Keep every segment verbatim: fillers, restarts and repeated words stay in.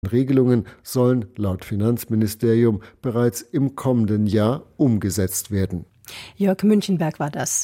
Regelungen sollen laut Finanzministerium bereits im kommenden Jahr umgesetzt werden. Jörg Münchenberg war das.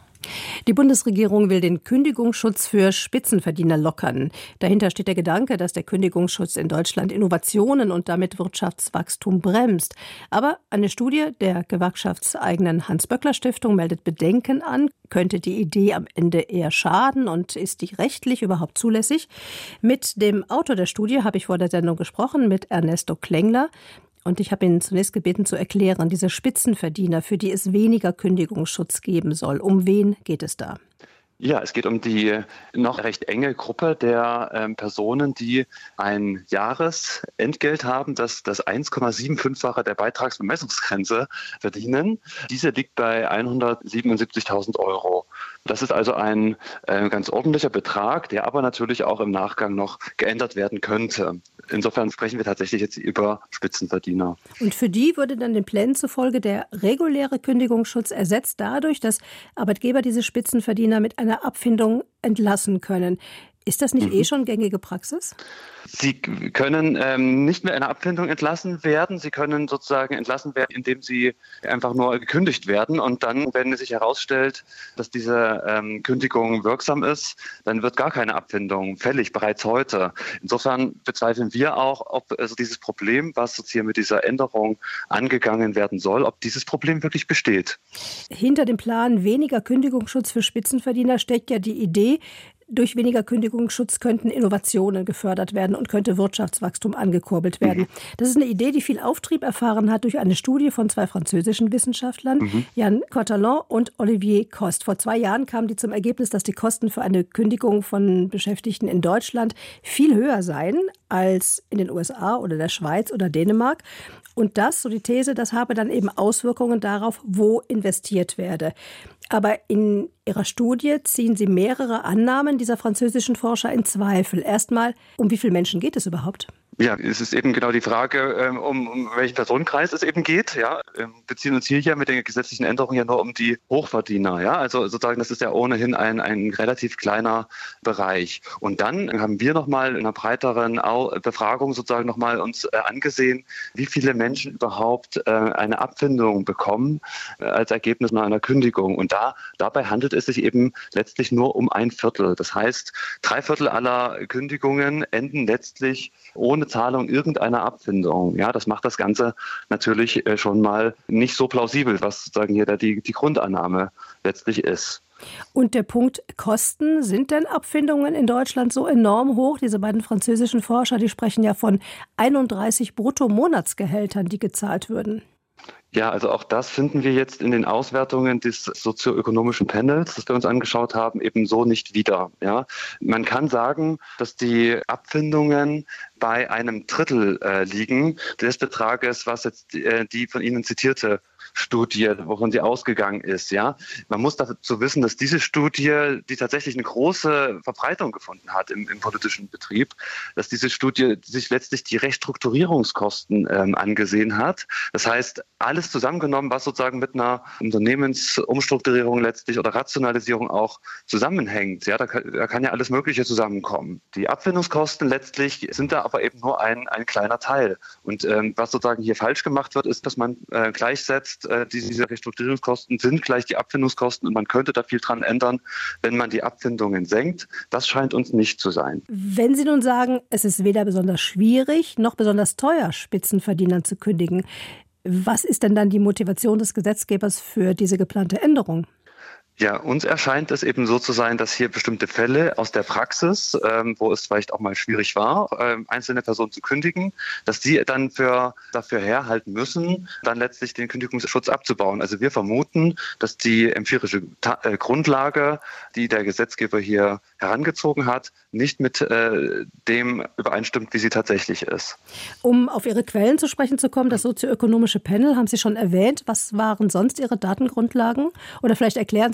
Die Bundesregierung will den Kündigungsschutz für Spitzenverdiener lockern. Dahinter steht der Gedanke, dass der Kündigungsschutz in Deutschland Innovationen und damit Wirtschaftswachstum bremst. Aber eine Studie der gewerkschaftseigenen Hans-Böckler-Stiftung meldet Bedenken an. Könnte die Idee am Ende eher schaden und ist die rechtlich überhaupt zulässig? Mit dem Autor der Studie habe ich vor der Sendung gesprochen, mit Ernesto Klengler. Und ich habe ihn zunächst gebeten zu erklären, diese Spitzenverdiener, für die es weniger Kündigungsschutz geben soll. Um wen geht es da? Ja, es geht um die noch recht enge Gruppe der ähm, Personen, die ein Jahresentgelt haben, das das eins Komma fünfundsiebzig-fache der Beitragsbemessungsgrenze verdienen. Diese liegt bei hundertsiebenundsiebzigtausend Euro. Das ist also ein äh, ganz ordentlicher Betrag, der aber natürlich auch im Nachgang noch geändert werden könnte. Insofern sprechen wir tatsächlich jetzt über Spitzenverdiener. Und für die würde dann den Plänen zufolge der reguläre Kündigungsschutz ersetzt dadurch, dass Arbeitgeber diese Spitzenverdiener mit einer Abfindung entlassen können. Ist das nicht mhm. eh schon gängige Praxis? Sie können ähm, nicht mehr in einer Abfindung entlassen werden. Sie können sozusagen entlassen werden, indem sie einfach nur gekündigt werden. Und dann, wenn sich herausstellt, dass diese ähm, Kündigung wirksam ist, dann wird gar keine Abfindung fällig, bereits heute. Insofern bezweifeln wir auch, ob also dieses Problem, was jetzt hier mit dieser Änderung angegangen werden soll, ob dieses Problem wirklich besteht. Hinter dem Plan weniger Kündigungsschutz für Spitzenverdiener steckt ja die Idee, durch weniger Kündigungsschutz könnten Innovationen gefördert werden und könnte Wirtschaftswachstum angekurbelt werden. Das ist eine Idee, die viel Auftrieb erfahren hat durch eine Studie von zwei französischen Wissenschaftlern, mhm. Jan Cotalon und Olivier Coste. Vor zwei Jahren kamen die zum Ergebnis, dass die Kosten für eine Kündigung von Beschäftigten in Deutschland viel höher seien als in den U S A oder der Schweiz oder Dänemark. Und das, so die These, das habe dann eben Auswirkungen darauf, wo investiert werde. Aber in ihrer Studie ziehen sie mehrere Annahmen dieser französischen Forscher in Zweifel. Erstmal, um wie viele Menschen geht es überhaupt? Ja, es ist eben genau die Frage, um, um welchen Personenkreis es eben geht. Ja, wir beziehen uns hier ja mit den gesetzlichen Änderungen ja nur um die Hochverdiener. Ja, also sozusagen, das ist ja ohnehin ein, ein relativ kleiner Bereich. Und dann haben wir nochmal in einer breiteren Befragung sozusagen nochmal uns angesehen, wie viele Menschen überhaupt eine Abfindung bekommen als Ergebnis einer Kündigung. Und da, dabei handelt es sich eben letztlich nur um ein Viertel. Das heißt, drei Viertel aller Kündigungen enden letztlich ohne Zahlung irgendeiner Abfindung. Ja, das macht das Ganze natürlich schon mal nicht so plausibel, was sozusagen hier die, die Grundannahme letztlich ist. Und der Punkt Kosten, sind denn Abfindungen in Deutschland so enorm hoch? Diese beiden französischen Forscher, die sprechen ja von einunddreißig Bruttomonatsgehältern, die gezahlt würden. Ja, also auch das finden wir jetzt in den Auswertungen des sozioökonomischen Panels, das wir uns angeschaut haben, eben so nicht wieder. Ja, man kann sagen, dass die Abfindungen bei einem Drittel äh, liegen des Betrages, was jetzt äh, die von Ihnen zitierte Studie, wovon sie ausgegangen ist. Ja, man muss dazu wissen, dass diese Studie, die tatsächlich eine große Verbreitung gefunden hat im, im politischen Betrieb, dass diese Studie sich letztlich die Restrukturierungskosten ähm, angesehen hat. Das heißt, alles zusammengenommen, was sozusagen mit einer Unternehmensumstrukturierung letztlich oder Rationalisierung auch zusammenhängt. Ja, da kann, da kann ja alles Mögliche zusammenkommen. Die Abfindungskosten letztlich sind da aber eben nur ein, ein kleiner Teil. Und ähm, was sozusagen hier falsch gemacht wird, ist, dass man äh, gleichsetzt, äh, diese Restrukturierungskosten sind gleich die Abfindungskosten und man könnte da viel dran ändern, wenn man die Abfindungen senkt. Das scheint uns nicht zu sein. Wenn Sie nun sagen, es ist weder besonders schwierig noch besonders teuer, Spitzenverdienern zu kündigen, was ist denn dann die Motivation des Gesetzgebers für diese geplante Änderung? Ja, uns erscheint es eben so zu sein, dass hier bestimmte Fälle aus der Praxis, ähm, wo es vielleicht auch mal schwierig war, ähm, einzelne Personen zu kündigen, dass die dann für, dafür herhalten müssen, dann letztlich den Kündigungsschutz abzubauen. Also wir vermuten, dass die empirische Ta- äh, Grundlage, die der Gesetzgeber hier herangezogen hat, nicht mit äh, dem übereinstimmt, wie sie tatsächlich ist. Um auf Ihre Quellen zu sprechen zu kommen, das sozioökonomische Panel haben Sie schon erwähnt. Was waren sonst Ihre Datengrundlagen? Oder vielleicht erklären Sie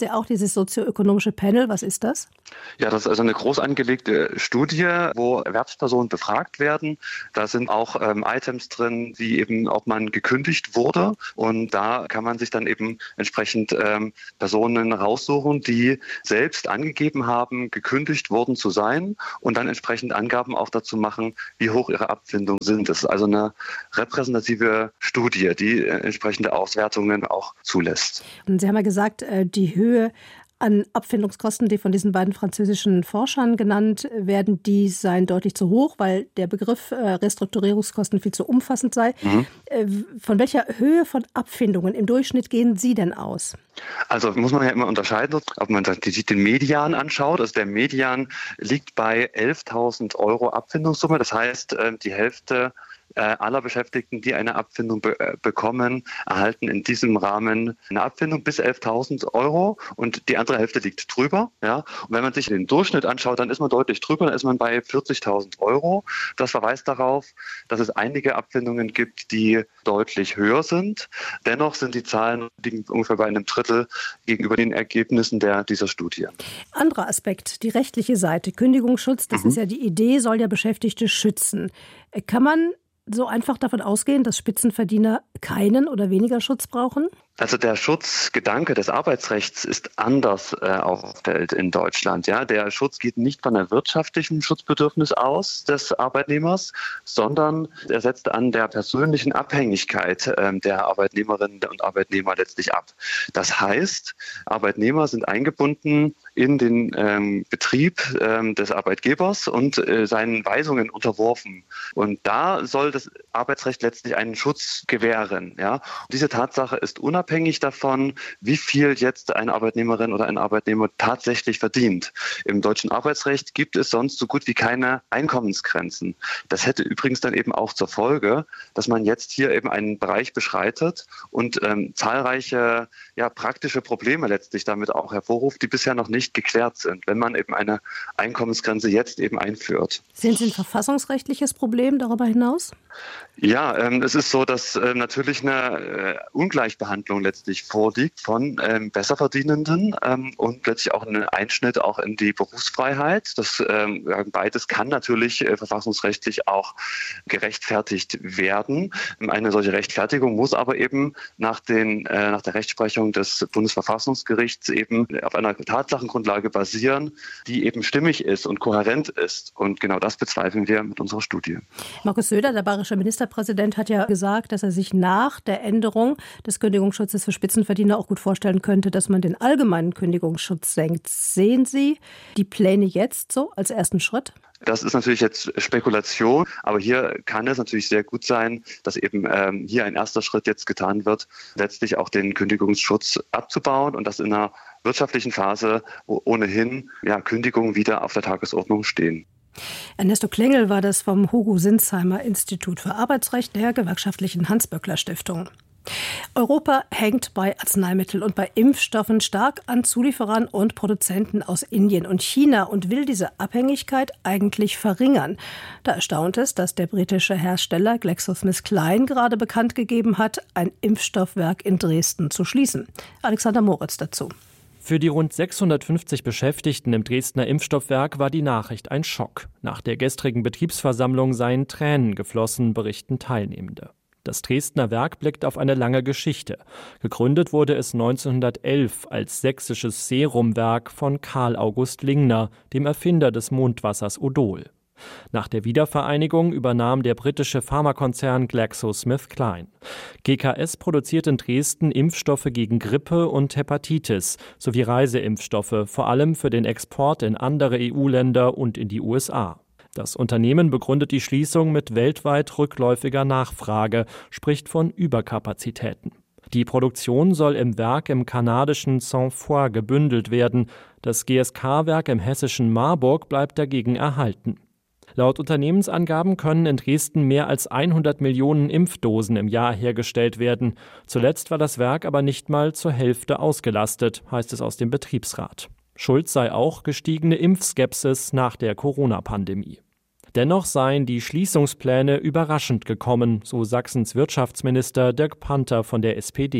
Sie auch dieses sozioökonomische Panel. Was ist das? Ja, das ist also eine groß angelegte Studie, wo Erwerbspersonen befragt werden. Da sind auch ähm, Items drin, wie eben, ob man gekündigt wurde. Und da kann man sich dann eben entsprechend ähm, Personen raussuchen, die selbst angegeben haben, gekündigt worden zu sein und dann entsprechend Angaben auch dazu machen, wie hoch ihre Abfindungen sind. Das ist also eine repräsentative Studie, die äh, entsprechende Auswertungen auch zulässt. Und Sie haben ja gesagt, die Höhe an Abfindungskosten, die von diesen beiden französischen Forschern genannt werden, die seien deutlich zu hoch, weil der Begriff Restrukturierungskosten viel zu umfassend sei. Mhm. Von welcher Höhe von Abfindungen im Durchschnitt gehen Sie denn aus? Also muss man ja immer unterscheiden, ob man den Median anschaut. Also der Median liegt bei elftausend Euro Abfindungssumme. Das heißt, die Hälfte aller Beschäftigten, die eine Abfindung be- bekommen, erhalten in diesem Rahmen eine Abfindung bis elftausend Euro und die andere Hälfte liegt drüber. Ja? Und wenn man sich den Durchschnitt anschaut, dann ist man deutlich drüber, dann ist man bei vierzigtausend Euro. Das verweist darauf, dass es einige Abfindungen gibt, die deutlich höher sind. Dennoch sind die Zahlen liegen ungefähr bei einem Drittel gegenüber den Ergebnissen der, dieser Studie. Anderer Aspekt, die rechtliche Seite. Kündigungsschutz, das mhm. ist ja die Idee, soll ja Beschäftigte schützen. Kann man so einfach davon ausgehen, dass Spitzenverdiener keinen oder weniger Schutz brauchen? Also der Schutzgedanke des Arbeitsrechts ist anders äh, aufgestellt in Deutschland. Ja, der Schutz geht nicht von einem wirtschaftlichen Schutzbedürfnis aus des Arbeitnehmers, sondern er setzt an der persönlichen Abhängigkeit äh, der Arbeitnehmerinnen und Arbeitnehmer letztlich ab. Das heißt, Arbeitnehmer sind eingebunden in den ähm, Betrieb ähm, des Arbeitgebers und äh, seinen Weisungen unterworfen. Und da soll das Arbeitsrecht letztlich einen Schutz gewähren. Ja? Und diese Tatsache ist unabhängig davon, wie viel jetzt eine Arbeitnehmerin oder ein Arbeitnehmer tatsächlich verdient. Im deutschen Arbeitsrecht gibt es sonst so gut wie keine Einkommensgrenzen. Das hätte übrigens dann eben auch zur Folge, dass man jetzt hier eben einen Bereich beschreitet und ähm, zahlreiche ja, praktische Probleme letztlich damit auch hervorruft, die bisher noch nicht geklärt sind, wenn man eben eine Einkommensgrenze jetzt eben einführt. Sehen Sie ein verfassungsrechtliches Problem darüber hinaus? Ja, ähm, es ist so, dass äh, natürlich eine äh, Ungleichbehandlung letztlich vorliegt von ähm, Besserverdienenden ähm, und letztlich auch ein Einschnitt auch in die Berufsfreiheit. Das ähm, beides kann natürlich äh, verfassungsrechtlich auch gerechtfertigt werden. Eine solche Rechtfertigung muss aber eben nach, den, äh, nach der Rechtsprechung des Bundesverfassungsgerichts eben auf einer Tatsachengrundlage basieren, die eben stimmig ist und kohärent ist. Und genau das bezweifeln wir mit unserer Studie. Markus Söder, der bayerische Ministerpräsident, hat ja gesagt, dass er sich nach der Änderung des Kündigungsschutzes für Spitzenverdiener auch gut vorstellen könnte, dass man den allgemeinen Kündigungsschutz senkt. Sehen Sie die Pläne jetzt so als ersten Schritt? Das ist natürlich jetzt Spekulation, aber hier kann es natürlich sehr gut sein, dass eben ähm, hier ein erster Schritt jetzt getan wird, letztlich auch den Kündigungsschutz abzubauen und das in einer wirtschaftlichen Phase, wo ohnehin ja, Kündigungen wieder auf der Tagesordnung stehen. Ernesto Klengel war das vom Hugo-Sinsheimer Institut für Arbeitsrecht der gewerkschaftlichen Hans-Böckler-Stiftung. Europa hängt bei Arzneimitteln und bei Impfstoffen stark an Zulieferern und Produzenten aus Indien und China und will diese Abhängigkeit eigentlich verringern. Da erstaunt es, dass der britische Hersteller GlaxoSmithKline gerade bekannt gegeben hat, ein Impfstoffwerk in Dresden zu schließen. Alexander Moritz dazu. Für die rund sechshundertfünfzig Beschäftigten im Dresdner Impfstoffwerk war die Nachricht ein Schock. Nach der gestrigen Betriebsversammlung seien Tränen geflossen, berichten Teilnehmende. Das Dresdner Werk blickt auf eine lange Geschichte. Gegründet wurde es neunzehnhundertelf als sächsisches Serumwerk von Karl August Lingner, dem Erfinder des Mondwassers Odol. Nach der Wiedervereinigung übernahm der britische Pharmakonzern GlaxoSmithKline. G K S produziert in Dresden Impfstoffe gegen Grippe und Hepatitis sowie Reiseimpfstoffe, vor allem für den Export in andere E U-Länder und in die U S A. Das Unternehmen begründet die Schließung mit weltweit rückläufiger Nachfrage, spricht von Überkapazitäten. Die Produktion soll im Werk im kanadischen Saint-Foy gebündelt werden. Das G S K-Werk im hessischen Marburg bleibt dagegen erhalten. Laut Unternehmensangaben können in Dresden mehr als hundert Millionen Impfdosen im Jahr hergestellt werden. Zuletzt war das Werk aber nicht mal zur Hälfte ausgelastet, heißt es aus dem Betriebsrat. Schuld sei auch gestiegene Impfskepsis nach der Corona-Pandemie. Dennoch seien die Schließungspläne überraschend gekommen, so Sachsens Wirtschaftsminister Dirk Panther von der S P D.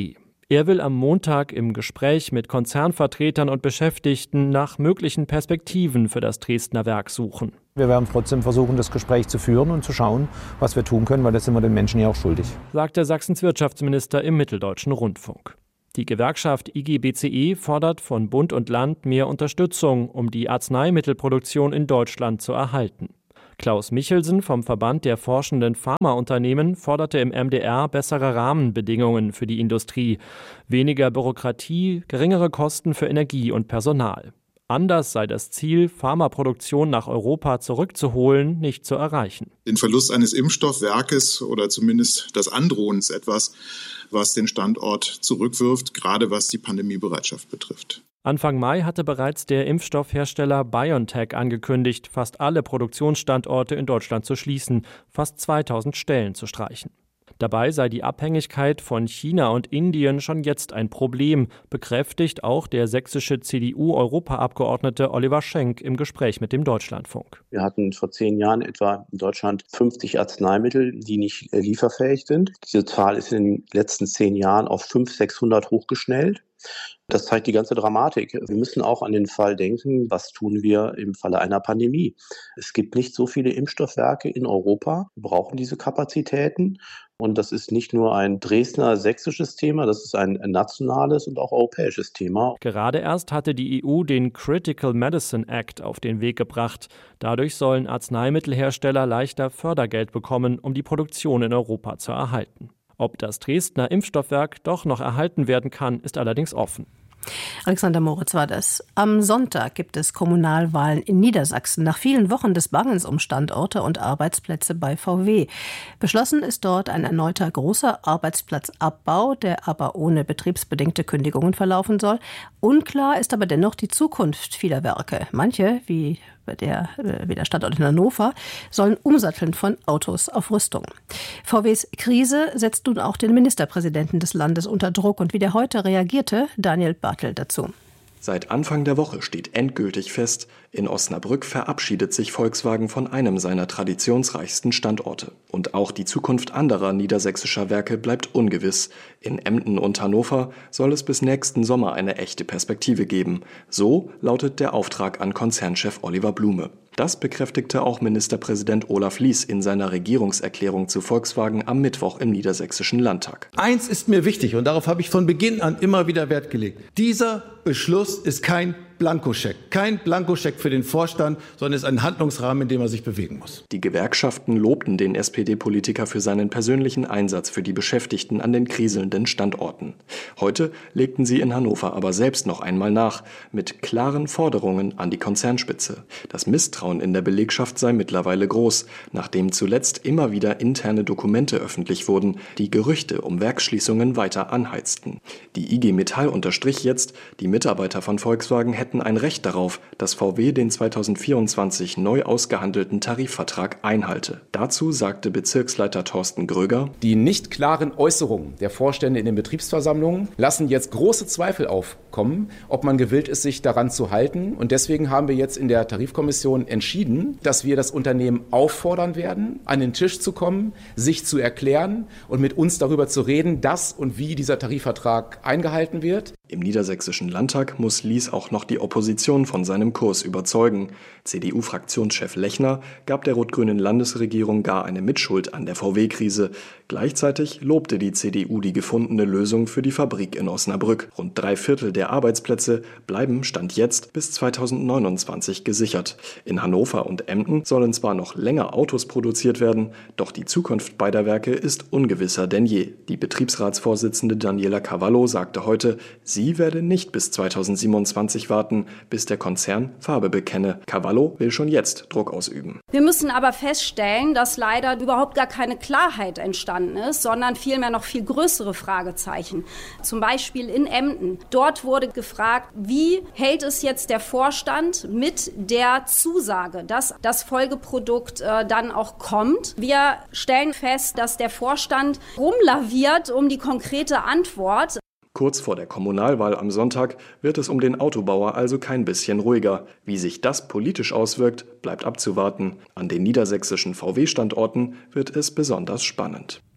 Er will am Montag im Gespräch mit Konzernvertretern und Beschäftigten nach möglichen Perspektiven für das Dresdner Werk suchen. Wir werden trotzdem versuchen, das Gespräch zu führen und zu schauen, was wir tun können, weil das sind wir den Menschen ja auch schuldig, sagte Sachsens Wirtschaftsminister im Mitteldeutschen Rundfunk. Die Gewerkschaft I G B C E fordert von Bund und Land mehr Unterstützung, um die Arzneimittelproduktion in Deutschland zu erhalten. Klaus Michelsen vom Verband der forschenden Pharmaunternehmen forderte im M D R bessere Rahmenbedingungen für die Industrie, weniger Bürokratie, geringere Kosten für Energie und Personal. Anders sei das Ziel, Pharmaproduktion nach Europa zurückzuholen, nicht zu erreichen. Den Verlust eines Impfstoffwerkes oder zumindest das Androhen ist etwas, was den Standort zurückwirft, gerade was die Pandemiebereitschaft betrifft. Anfang Mai hatte bereits der Impfstoffhersteller BioNTech angekündigt, fast alle Produktionsstandorte in Deutschland zu schließen, fast zweitausend Stellen zu streichen. Dabei sei die Abhängigkeit von China und Indien schon jetzt ein Problem, bekräftigt auch der sächsische C D U-Europaabgeordnete Oliver Schenk im Gespräch mit dem Deutschlandfunk. Wir hatten vor zehn Jahren etwa in Deutschland fünfzig Arzneimittel, die nicht lieferfähig sind. Diese Zahl ist in den letzten zehn Jahren auf fünfhundert, sechshundert hochgeschnellt. Das zeigt die ganze Dramatik. Wir müssen auch an den Fall denken, was tun wir im Falle einer Pandemie. Es gibt nicht so viele Impfstoffwerke in Europa. Wir brauchen diese Kapazitäten. Und das ist nicht nur ein Dresdner sächsisches Thema, das ist ein nationales und auch europäisches Thema. Gerade erst hatte die E U den Critical Medicine Act auf den Weg gebracht. Dadurch sollen Arzneimittelhersteller leichter Fördergeld bekommen, um die Produktion in Europa zu erhalten. Ob das Dresdner Impfstoffwerk doch noch erhalten werden kann, ist allerdings offen. Alexander Moritz war das. Am Sonntag gibt es Kommunalwahlen in Niedersachsen. Nach vielen Wochen des Bangens um Standorte und Arbeitsplätze bei V W. Beschlossen ist dort ein erneuter großer Arbeitsplatzabbau, der aber ohne betriebsbedingte Kündigungen verlaufen soll. Unklar ist aber dennoch die Zukunft vieler Werke. Manche, wie der, wie der Standort in Hannover, sollen umsatteln von Autos auf Rüstung. V Ws Krise setzt nun auch den Ministerpräsidenten des Landes unter Druck. Und wie der heute reagierte, Daniel Bartel dazu. Seit Anfang der Woche steht endgültig fest, in Osnabrück verabschiedet sich Volkswagen von einem seiner traditionsreichsten Standorte. Und auch die Zukunft anderer niedersächsischer Werke bleibt ungewiss. In Emden und Hannover soll es bis nächsten Sommer eine echte Perspektive geben. So lautet der Auftrag an Konzernchef Oliver Blume. Das bekräftigte auch Ministerpräsident Olaf Lies in seiner Regierungserklärung zu Volkswagen am Mittwoch im Niedersächsischen Landtag. Eins ist mir wichtig und darauf habe ich von Beginn an immer wieder Wert gelegt. Dieser Beschluss ist kein Blankoscheck. Kein Blankoscheck für den Vorstand, sondern ist ein Handlungsrahmen, in dem er sich bewegen muss. Die Gewerkschaften lobten den S P D-Politiker für seinen persönlichen Einsatz für die Beschäftigten an den kriselnden Standorten. Heute legten sie in Hannover aber selbst noch einmal nach, mit klaren Forderungen an die Konzernspitze. Das Misstrauen in der Belegschaft sei mittlerweile groß, nachdem zuletzt immer wieder interne Dokumente öffentlich wurden, die Gerüchte um Werksschließungen weiter anheizten. Die I G Metall unterstrich jetzt, die Mitarbeiter von Volkswagen hätten ein Recht darauf, dass V W den zweitausendvierundzwanzig neu ausgehandelten Tarifvertrag einhalte. Dazu sagte Bezirksleiter Thorsten Gröger: Die nicht klaren Äußerungen der Vorstände in den Betriebsversammlungen lassen jetzt große Zweifel aufkommen, ob man gewillt ist, sich daran zu halten. Und deswegen haben wir jetzt in der Tarifkommission entschieden, dass wir das Unternehmen auffordern werden, an den Tisch zu kommen, sich zu erklären und mit uns darüber zu reden, dass und wie dieser Tarifvertrag eingehalten wird. Im Niedersächsischen Landtag muss Lies auch noch die Opposition von seinem Kurs überzeugen. C D U-Fraktionschef Lechner gab der rot-grünen Landesregierung gar eine Mitschuld an der V W-Krise. Gleichzeitig lobte die C D U die gefundene Lösung für die Fabrik in Osnabrück. Rund drei Viertel der Arbeitsplätze bleiben Stand jetzt bis zweitausendneunundzwanzig gesichert. In Hannover und Emden sollen zwar noch länger Autos produziert werden, doch die Zukunft beider Werke ist ungewisser denn je. Die Betriebsratsvorsitzende Daniela Cavallo sagte heute, sie werde nicht bis zweitausendsiebenundzwanzig warten, bis der Konzern Farbe bekenne. Cavallo will schon jetzt Druck ausüben. Wir müssen aber feststellen, dass leider überhaupt gar keine Klarheit entstanden ist, sondern vielmehr noch viel größere Fragezeichen. Zum Beispiel in Emden. Dort wurde gefragt, wie hält es jetzt der Vorstand mit der Zusage, dass das Folgeprodukt äh, dann auch kommt. Wir stellen fest, dass der Vorstand rumlaviert um die konkrete Antwort. Kurz vor der Kommunalwahl am Sonntag wird es um den Autobauer also kein bisschen ruhiger. Wie sich das politisch auswirkt, bleibt abzuwarten. An den niedersächsischen V W-Standorten wird es besonders spannend.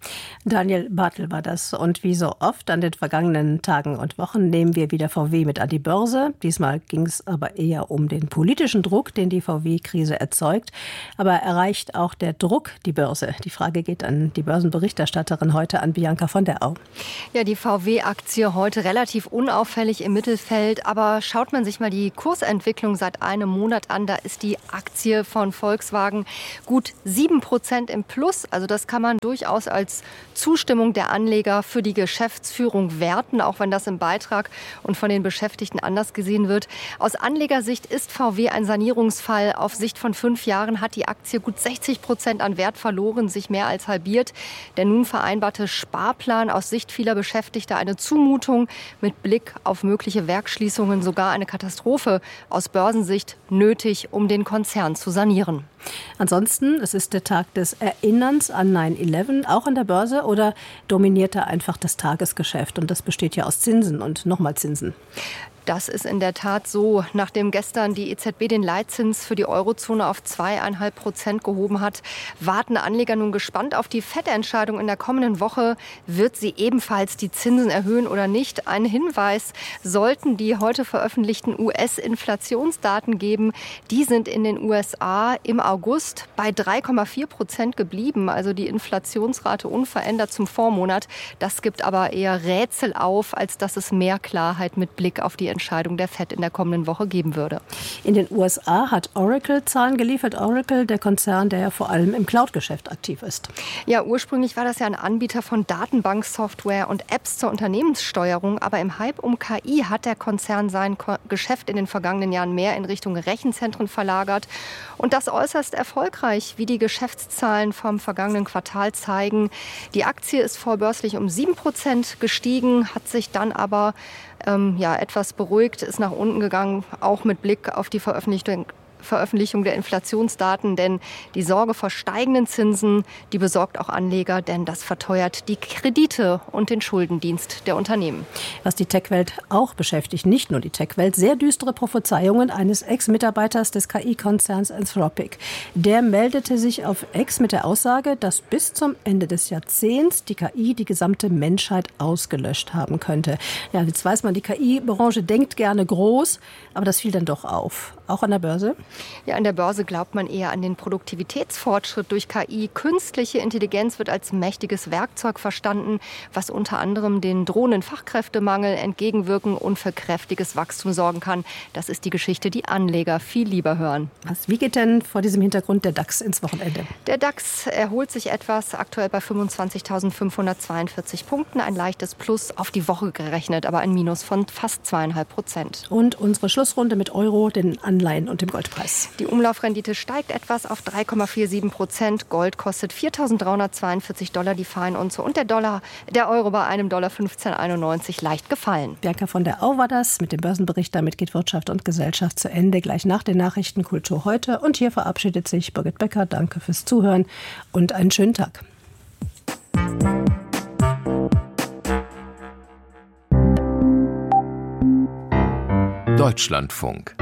Daniel Bartel war das. Und wie so oft an den vergangenen Tagen und Wochen nehmen wir wieder V W mit an die Börse. Diesmal ging es aber eher um den politischen Druck, den die V W-Krise erzeugt. Aber erreicht auch der Druck die Börse? Die Frage geht an die Börsenberichterstatterin heute, an Bianca von der Au. Ja, die V W-Aktie heute relativ unauffällig im Mittelfeld. Aber schaut man sich mal die Kursentwicklung seit einem Monat an, da ist die Aktie von Volkswagen gut sieben Prozent im Plus. Also das kann man durchaus als Zustimmung der Anleger für die Geschäftsführung werten, auch wenn das im Beitrag und von den Beschäftigten anders gesehen wird. Aus Anlegersicht ist V W ein Sanierungsfall. Auf Sicht von fünf Jahren hat die Aktie gut sechzig Prozent an Wert verloren, sich mehr als halbiert. Der nun vereinbarte Sparplan aus Sicht vieler Beschäftigter eine Zumutung, mit Blick auf mögliche Werksschließungen sogar eine Katastrophe aus Börsensicht nötig, um den Konzern zu sanieren. Ansonsten, es ist der Tag des Erinnerns an neun elf, auch an der Börse, oder dominiert da einfach das Tagesgeschäft? Und das besteht ja aus Zinsen und nochmal Zinsen. Das ist in der Tat so. Nachdem gestern die E Z B den Leitzins für die Eurozone auf zwei Komma fünf Prozent gehoben hat, warten Anleger nun gespannt auf die Fed-Entscheidung in der kommenden Woche. Wird sie ebenfalls die Zinsen erhöhen oder nicht? Ein Hinweis sollten die heute veröffentlichten U S-Inflationsdaten geben. Die sind in den U S A im August bei drei Komma vier Prozent geblieben. Also die Inflationsrate unverändert zum Vormonat. Das gibt aber eher Rätsel auf, als dass es mehr Klarheit mit Blick auf die Entscheidung der Fed in der kommenden Woche geben würde. In den U S A hat Oracle Zahlen geliefert. Oracle, der Konzern, der ja vor allem im Cloud-Geschäft aktiv ist. Ja, ursprünglich war das ja ein Anbieter von Datenbanksoftware und Apps zur Unternehmenssteuerung. Aber im Hype um K I hat der Konzern sein Ko- Geschäft in den vergangenen Jahren mehr in Richtung Rechenzentren verlagert. Und das äußerst erfolgreich, wie die Geschäftszahlen vom vergangenen Quartal zeigen. Die Aktie ist vorbörslich um sieben Prozent gestiegen, hat sich dann aber ähm, ja, etwas beruhigt, ist nach unten gegangen, auch mit Blick auf die Veröffentlichung Veröffentlichung der Inflationsdaten, denn die Sorge vor steigenden Zinsen, die besorgt auch Anleger, denn das verteuert die Kredite und den Schuldendienst der Unternehmen. Was die Tech-Welt auch beschäftigt, nicht nur die Tech-Welt, sehr düstere Prophezeiungen eines Ex-Mitarbeiters des K I-Konzerns Anthropic. Der meldete sich auf X mit der Aussage, dass bis zum Ende des Jahrzehnts die K I die gesamte Menschheit ausgelöscht haben könnte. Ja, jetzt weiß man, die K I-Branche denkt gerne groß, aber das fiel dann doch auf. Auch an der Börse? Ja, an der Börse glaubt man eher an den Produktivitätsfortschritt durch K I. Künstliche Intelligenz wird als mächtiges Werkzeug verstanden, was unter anderem den drohenden Fachkräftemangel entgegenwirken und für kräftiges Wachstum sorgen kann. Das ist die Geschichte, die Anleger viel lieber hören. Was, wie geht denn vor diesem Hintergrund der DAX ins Wochenende? Der DAX erholt sich etwas, aktuell bei fünfundzwanzigtausendfünfhundertzweiundvierzig Punkten. Ein leichtes Plus auf die Woche gerechnet, aber ein Minus von fast zweieinhalb Prozent. Und unsere Schlussrunde mit Euro, den Anleihen und dem Goldpreis. Die Umlaufrendite steigt etwas auf drei Komma siebenundvierzig Prozent. Gold kostet viertausenddreihundertzweiundvierzig Dollar die Feinunze und der Dollar, der Euro bei einem Dollar fünfzehn einundneunzig leicht gefallen. Bianca von der Au war das mit dem Börsenbericht. Damit geht Wirtschaft und Gesellschaft zu Ende. Gleich nach den Nachrichten Kultur heute. Und hier verabschiedet sich Birgit Becker. Danke fürs Zuhören und einen schönen Tag. Deutschlandfunk.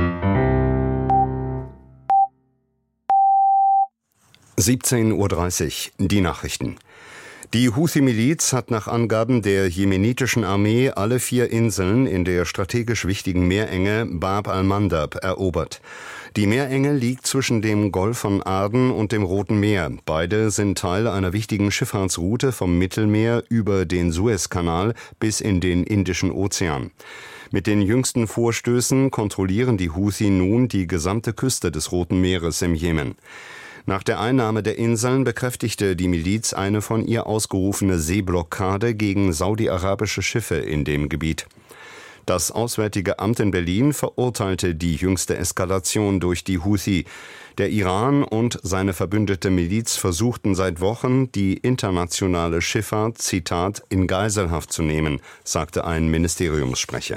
siebzehn Uhr dreißig, die Nachrichten. Die Houthi-Miliz hat nach Angaben der jemenitischen Armee alle vier Inseln in der strategisch wichtigen Meerenge Bab al-Mandab erobert. Die Meerenge liegt zwischen dem Golf von Aden und dem Roten Meer. Beide sind Teil einer wichtigen Schifffahrtsroute vom Mittelmeer über den Suezkanal bis in den Indischen Ozean. Mit den jüngsten Vorstößen kontrollieren die Houthi nun die gesamte Küste des Roten Meeres im Jemen. Nach der Einnahme der Inseln bekräftigte die Miliz eine von ihr ausgerufene Seeblockade gegen saudi-arabische Schiffe in dem Gebiet. Das Auswärtige Amt in Berlin verurteilte die jüngste Eskalation durch die Houthi. Der Iran und seine verbündete Miliz versuchten seit Wochen, die internationale Schifffahrt, Zitat, in Geiselhaft zu nehmen, sagte ein Ministeriumssprecher.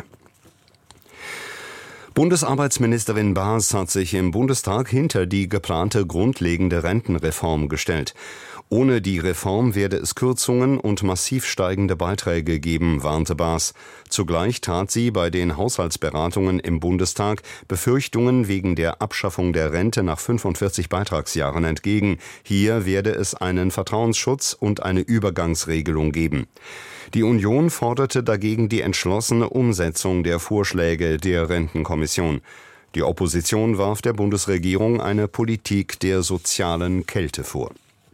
Bundesarbeitsministerin Baas hat sich im Bundestag hinter die geplante grundlegende Rentenreform gestellt. Ohne die Reform werde es Kürzungen und massiv steigende Beiträge geben, warnte Baas. Zugleich tat sie bei den Haushaltsberatungen im Bundestag Befürchtungen wegen der Abschaffung der Rente nach fünfundvierzig Beitragsjahren entgegen. Hier werde es einen Vertrauensschutz und eine Übergangsregelung geben. Die Union forderte dagegen die entschlossene Umsetzung der Vorschläge der Rentenkommission. Die Opposition warf der Bundesregierung eine Politik der sozialen Kälte vor.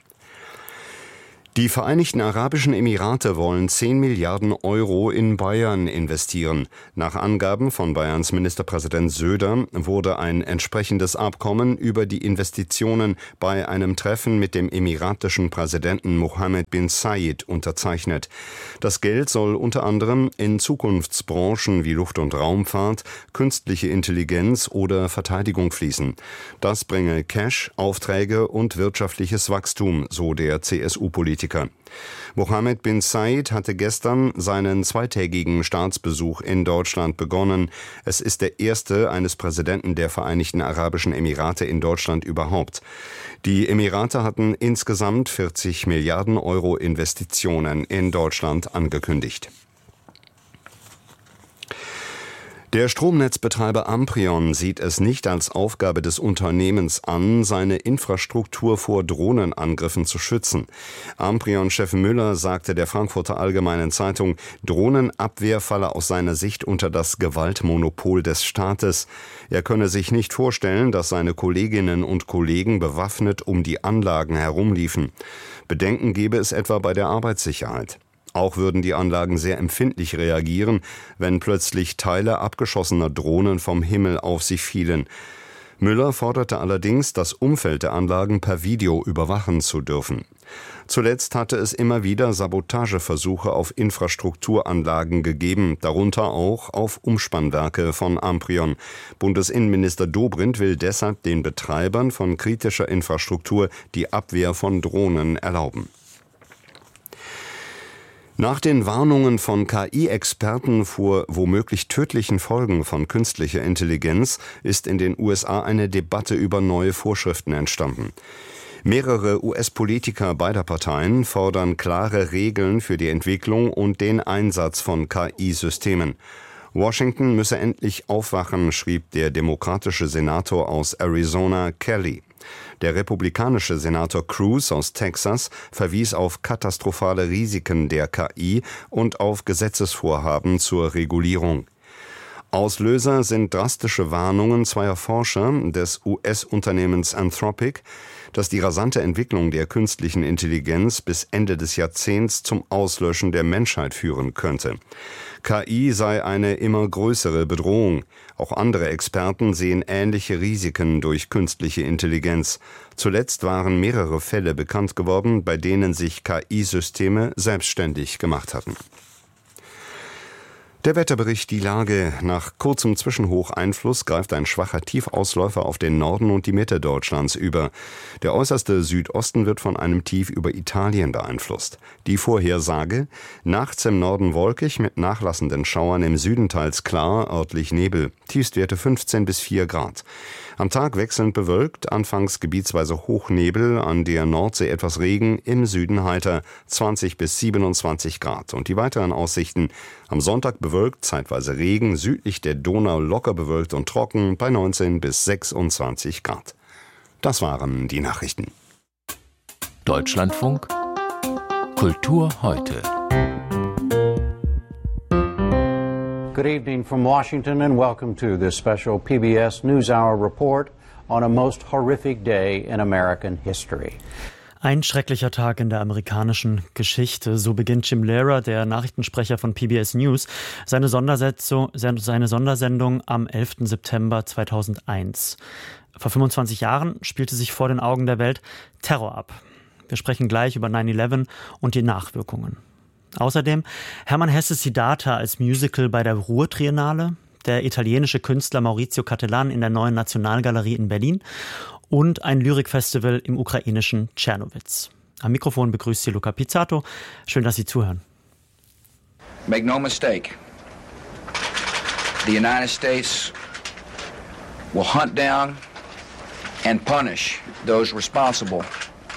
Die Vereinigten Arabischen Emirate wollen zehn Milliarden Euro in Bayern investieren. Nach Angaben von Bayerns Ministerpräsident Söder wurde ein entsprechendes Abkommen über die Investitionen bei einem Treffen mit dem emiratischen Präsidenten Mohammed bin Zayed unterzeichnet. Das Geld soll unter anderem in Zukunftsbranchen wie Luft- und Raumfahrt, künstliche Intelligenz oder Verteidigung fließen. Das bringe Cash, Aufträge und wirtschaftliches Wachstum, so der C S U-Politiker. Mohammed bin Zayed hatte gestern seinen zweitägigen Staatsbesuch in Deutschland begonnen. Es ist der erste eines Präsidenten der Vereinigten Arabischen Emirate in Deutschland überhaupt. Die Emirate hatten insgesamt vierzig Milliarden Euro Investitionen in Deutschland angekündigt. Der Stromnetzbetreiber Amprion sieht es nicht als Aufgabe des Unternehmens an, seine Infrastruktur vor Drohnenangriffen zu schützen. Amprion-Chef Müller sagte der Frankfurter Allgemeinen Zeitung, Drohnenabwehr falle aus seiner Sicht unter das Gewaltmonopol des Staates. Er könne sich nicht vorstellen, dass seine Kolleginnen und Kollegen bewaffnet um die Anlagen herumliefen. Bedenken gebe es etwa bei der Arbeitssicherheit. Auch würden die Anlagen sehr empfindlich reagieren, wenn plötzlich Teile abgeschossener Drohnen vom Himmel auf sie fielen. Müller forderte allerdings, das Umfeld der Anlagen per Video überwachen zu dürfen. Zuletzt hatte es immer wieder Sabotageversuche auf Infrastrukturanlagen gegeben, darunter auch auf Umspannwerke von Amprion. Bundesinnenminister Dobrindt will deshalb den Betreibern von kritischer Infrastruktur die Abwehr von Drohnen erlauben. Nach den Warnungen von K I-Experten vor womöglich tödlichen Folgen von künstlicher Intelligenz ist in den U S A eine Debatte über neue Vorschriften entstanden. Mehrere U S-Politiker beider Parteien fordern klare Regeln für die Entwicklung und den Einsatz von K I-Systemen. Washington müsse endlich aufwachen, schrieb der demokratische Senator aus Arizona Kelly. Der republikanische Senator Cruz aus Texas verwies auf katastrophale Risiken der K I und auf Gesetzesvorhaben zur Regulierung. Auslöser sind drastische Warnungen zweier Forscher des U S-Unternehmens Anthropic, dass die rasante Entwicklung der künstlichen Intelligenz bis Ende des Jahrzehnts zum Auslöschen der Menschheit führen könnte. K I sei eine immer größere Bedrohung. Auch andere Experten sehen ähnliche Risiken durch künstliche Intelligenz. Zuletzt waren mehrere Fälle bekannt geworden, bei denen sich K I-Systeme selbstständig gemacht hatten. Der Wetterbericht, die Lage. Nach kurzem Zwischenhocheinfluss greift ein schwacher Tiefausläufer auf den Norden und die Mitte Deutschlands über. Der äußerste Südosten wird von einem Tief über Italien beeinflusst. Die Vorhersage: nachts im Norden wolkig mit nachlassenden Schauern, im Süden teils klar, örtlich Nebel. Tiefstwerte fünfzehn bis vier Grad. Am Tag wechselnd bewölkt, anfangs gebietsweise Hochnebel, an der Nordsee etwas Regen, im Süden heiter zwanzig bis siebenundzwanzig Grad. Und die weiteren Aussichten: am Sonntag bewölkt, zeitweise Regen, südlich der Donau locker bewölkt und trocken bei neunzehn bis sechsundzwanzig Grad. Das waren die Nachrichten. Deutschlandfunk Kultur heute. Good evening from Washington and welcome to this special P B S NewsHour report on a most horrific day in American history. Ein schrecklicher Tag in der amerikanischen Geschichte. So beginnt Jim Lehrer, der Nachrichtensprecher von P B S News, seine, seine Sondersendung am elften September zweitausendeins. Vor fünfundzwanzig Jahren spielte sich vor den Augen der Welt Terror ab. Wir sprechen gleich über neun elf und die Nachwirkungen. Außerdem Hermann Hesses Siddhartha als Musical bei der Ruhr-Triennale, der italienische Künstler Maurizio Cattelan in der Neuen Nationalgalerie in Berlin und ein Lyrikfestival im ukrainischen Czernowitz. Am Mikrofon begrüßt Sie Luca Pizzato. Schön, dass Sie zuhören. Make no mistake, the United States will hunt down and punish those responsible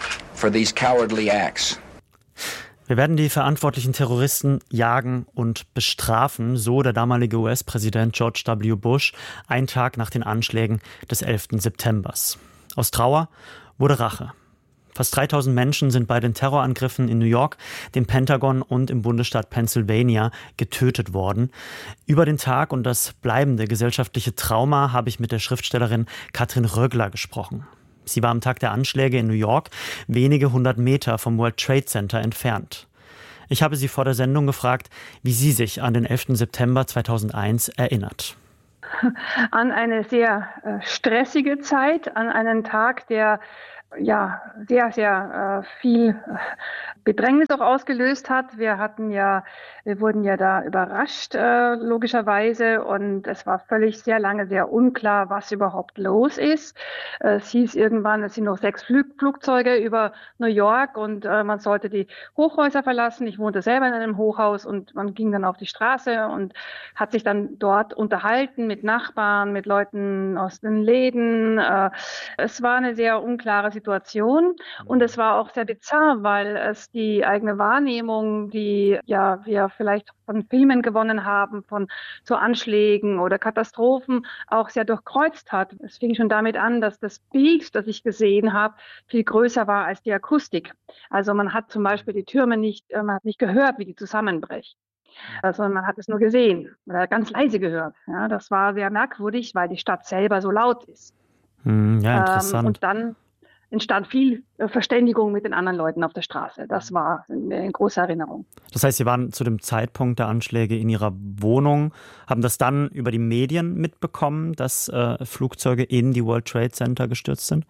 for these cowardly acts. Wir werden die verantwortlichen Terroristen jagen und bestrafen, so der damalige U S-Präsident George W. Bush, einen Tag nach den Anschlägen des elften September. Aus Trauer wurde Rache. Fast dreitausend Menschen sind bei den Terrorangriffen in New York, dem Pentagon und im Bundesstaat Pennsylvania getötet worden. Über den Tag und das bleibende gesellschaftliche Trauma habe ich mit der Schriftstellerin Katrin Rögler gesprochen. Sie war am Tag der Anschläge in New York wenige hundert Meter vom World Trade Center entfernt. Ich habe sie vor der Sendung gefragt, wie sie sich an den elften September zweitausendeins erinnert. An eine sehr äh, stressige Zeit, an einen Tag, der ja sehr, sehr äh, viel äh, Bedrängnis auch ausgelöst hat. Wir hatten ja, wir wurden ja da überrascht, äh, logischerweise, und es war völlig sehr lange sehr unklar, was überhaupt los ist. Äh, es hieß irgendwann, es sind noch sechs Flug Flugzeuge über New York und äh, man sollte die Hochhäuser verlassen. Ich wohnte selber in einem Hochhaus und man ging dann auf die Straße und hat sich dann dort unterhalten mit Nachbarn, mit Leuten aus den Läden. Äh, es war eine sehr unklare Situation und es war auch sehr bizarr, weil es die eigene Wahrnehmung, die ja wir vielleicht von Filmen gewonnen haben, von so Anschlägen oder Katastrophen, auch sehr durchkreuzt hat. Es fing schon damit an, dass das Bild, das ich gesehen habe, viel größer war als die Akustik. Also man hat zum Beispiel die Türme nicht, man hat nicht gehört, wie die zusammenbrechen. Also man hat es nur gesehen oder ganz leise gehört. Ja, das war sehr merkwürdig, weil die Stadt selber so laut ist. Hm, ja, interessant. Ähm, und dann entstand viel Verständigung mit den anderen Leuten auf der Straße. Das war eine große Erinnerung. Das heißt, Sie waren zu dem Zeitpunkt der Anschläge in Ihrer Wohnung, haben das dann über die Medien mitbekommen, dass äh, Flugzeuge in die World Trade Center gestürzt sind?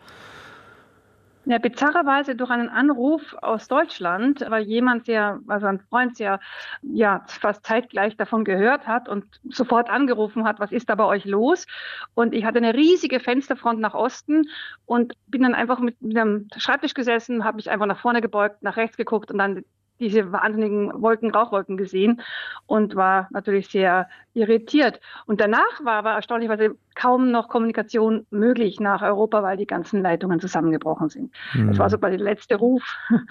Ja, bizarrerweise durch einen Anruf aus Deutschland, weil jemand, der, also ein Freund, der ja fast zeitgleich davon gehört hat und sofort angerufen hat, was ist da bei euch los? Und ich hatte eine riesige Fensterfront nach Osten und bin dann einfach mit, mit einem Schreibtisch gesessen, habe mich einfach nach vorne gebeugt, nach rechts geguckt und dann diese wahnsinnigen Wolken, Rauchwolken gesehen und war natürlich sehr irritiert. Und danach war aber erstaunlicherweise kaum noch Kommunikation möglich nach Europa, weil die ganzen Leitungen zusammengebrochen sind. Mhm. Das war so quasi der letzte Ruf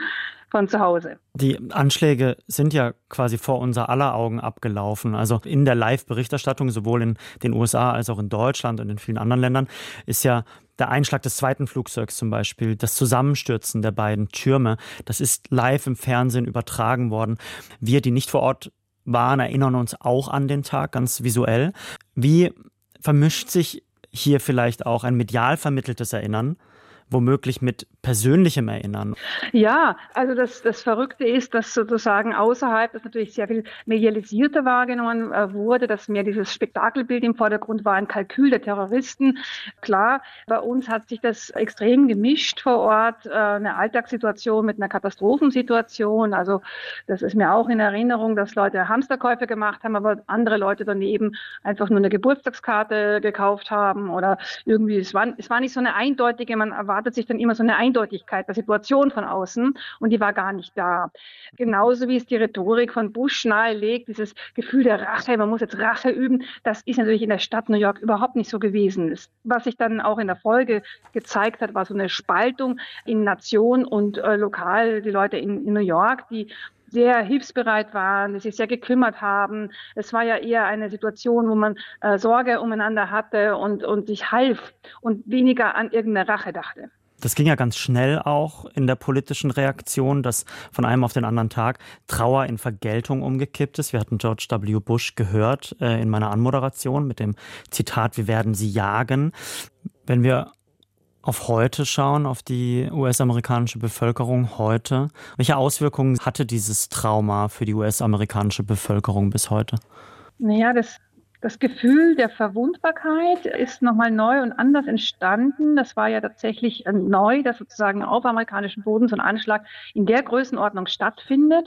von zu Hause. Die Anschläge sind ja quasi vor unser aller Augen abgelaufen. Also in der Live-Berichterstattung, sowohl in den U S A als auch in Deutschland und in vielen anderen Ländern, ist ja der Einschlag des zweiten Flugzeugs zum Beispiel, das Zusammenstürzen der beiden Türme, das ist live im Fernsehen übertragen worden. Wir, die nicht vor Ort waren, erinnern uns auch an den Tag, ganz visuell. Wie vermischt sich hier vielleicht auch ein medial vermitteltes Erinnern, womöglich mit persönlichem Erinnern? Ja, also das, das Verrückte ist, dass sozusagen außerhalb, das natürlich sehr viel medialisierter wahrgenommen äh, wurde, dass mehr dieses Spektakelbild im Vordergrund war, ein Kalkül der Terroristen. Klar, bei uns hat sich das extrem gemischt vor Ort, äh, eine Alltagssituation mit einer Katastrophensituation. Also das ist mir auch in Erinnerung, dass Leute Hamsterkäufe gemacht haben, aber andere Leute daneben einfach nur eine Geburtstagskarte gekauft haben oder irgendwie, es war, es war nicht so eine eindeutige, man erwartet sich dann immer so eine Eindeutigkeit der Situation von außen und die war gar nicht da. Genauso wie es die Rhetorik von Bush nahelegt, dieses Gefühl der Rache, man muss jetzt Rache üben, das ist natürlich in der Stadt New York überhaupt nicht so gewesen. Was sich dann auch in der Folge gezeigt hat, war so eine Spaltung in Nation und äh, lokal, die Leute in, in New York, die sehr hilfsbereit waren, die sich sehr gekümmert haben. Es war ja eher eine Situation, wo man äh, Sorge umeinander hatte und, und sich half und weniger an irgendeine Rache dachte. Das ging ja ganz schnell auch in der politischen Reaktion, dass von einem auf den anderen Tag Trauer in Vergeltung umgekippt ist. Wir hatten George W. Bush gehört äh, in meiner Anmoderation mit dem Zitat, wir werden sie jagen. Wenn wir auf heute schauen, auf die U S-amerikanische Bevölkerung heute, welche Auswirkungen hatte dieses Trauma für die U S-amerikanische Bevölkerung bis heute? Naja, das Das Gefühl der Verwundbarkeit ist nochmal neu und anders entstanden. Das war ja tatsächlich neu, dass sozusagen auf amerikanischem Boden so ein Anschlag in der Größenordnung stattfindet.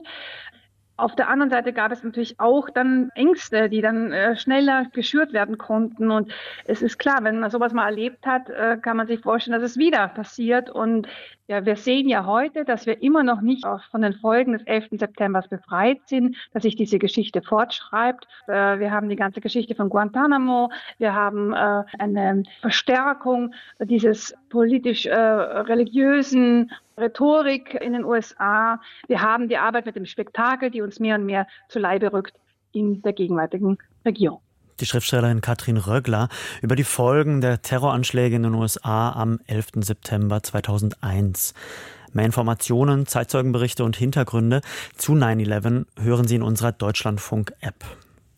Auf der anderen Seite gab es natürlich auch dann Ängste, die dann äh, schneller geschürt werden konnten. Und es ist klar, wenn man sowas mal erlebt hat, äh, kann man sich vorstellen, dass es wieder passiert. Und Ja, wir sehen ja heute, dass wir immer noch nicht von den Folgen des elften September befreit sind, dass sich diese Geschichte fortschreibt. Wir haben die ganze Geschichte von Guantanamo. Wir haben eine Verstärkung dieses politisch-religiösen Rhetorik in den U S A. Wir haben die Arbeit mit dem Spektakel, die uns mehr und mehr zu Leibe rückt in der gegenwärtigen Regierung. Die Schriftstellerin Katrin Röggler über die Folgen der Terroranschläge in den U S A am elften September zweitausendeins. Mehr Informationen, Zeitzeugenberichte und Hintergründe zu neun elf hören Sie in unserer Deutschlandfunk-App.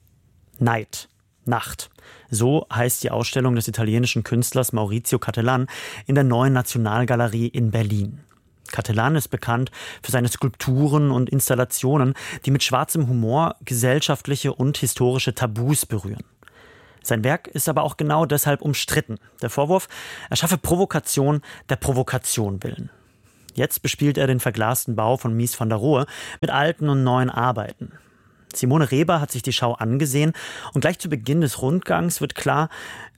Night, Nacht. So heißt die Ausstellung des italienischen Künstlers Maurizio Cattelan in der Neuen Nationalgalerie in Berlin. Cattelan ist bekannt für seine Skulpturen und Installationen, die mit schwarzem Humor gesellschaftliche und historische Tabus berühren. Sein Werk ist aber auch genau deshalb umstritten. Der Vorwurf, er schaffe Provokation der Provokation willen. Jetzt bespielt er den verglasten Bau von Mies van der Rohe mit alten und neuen Arbeiten. Simone Reber hat sich die Schau angesehen und gleich zu Beginn des Rundgangs wird klar,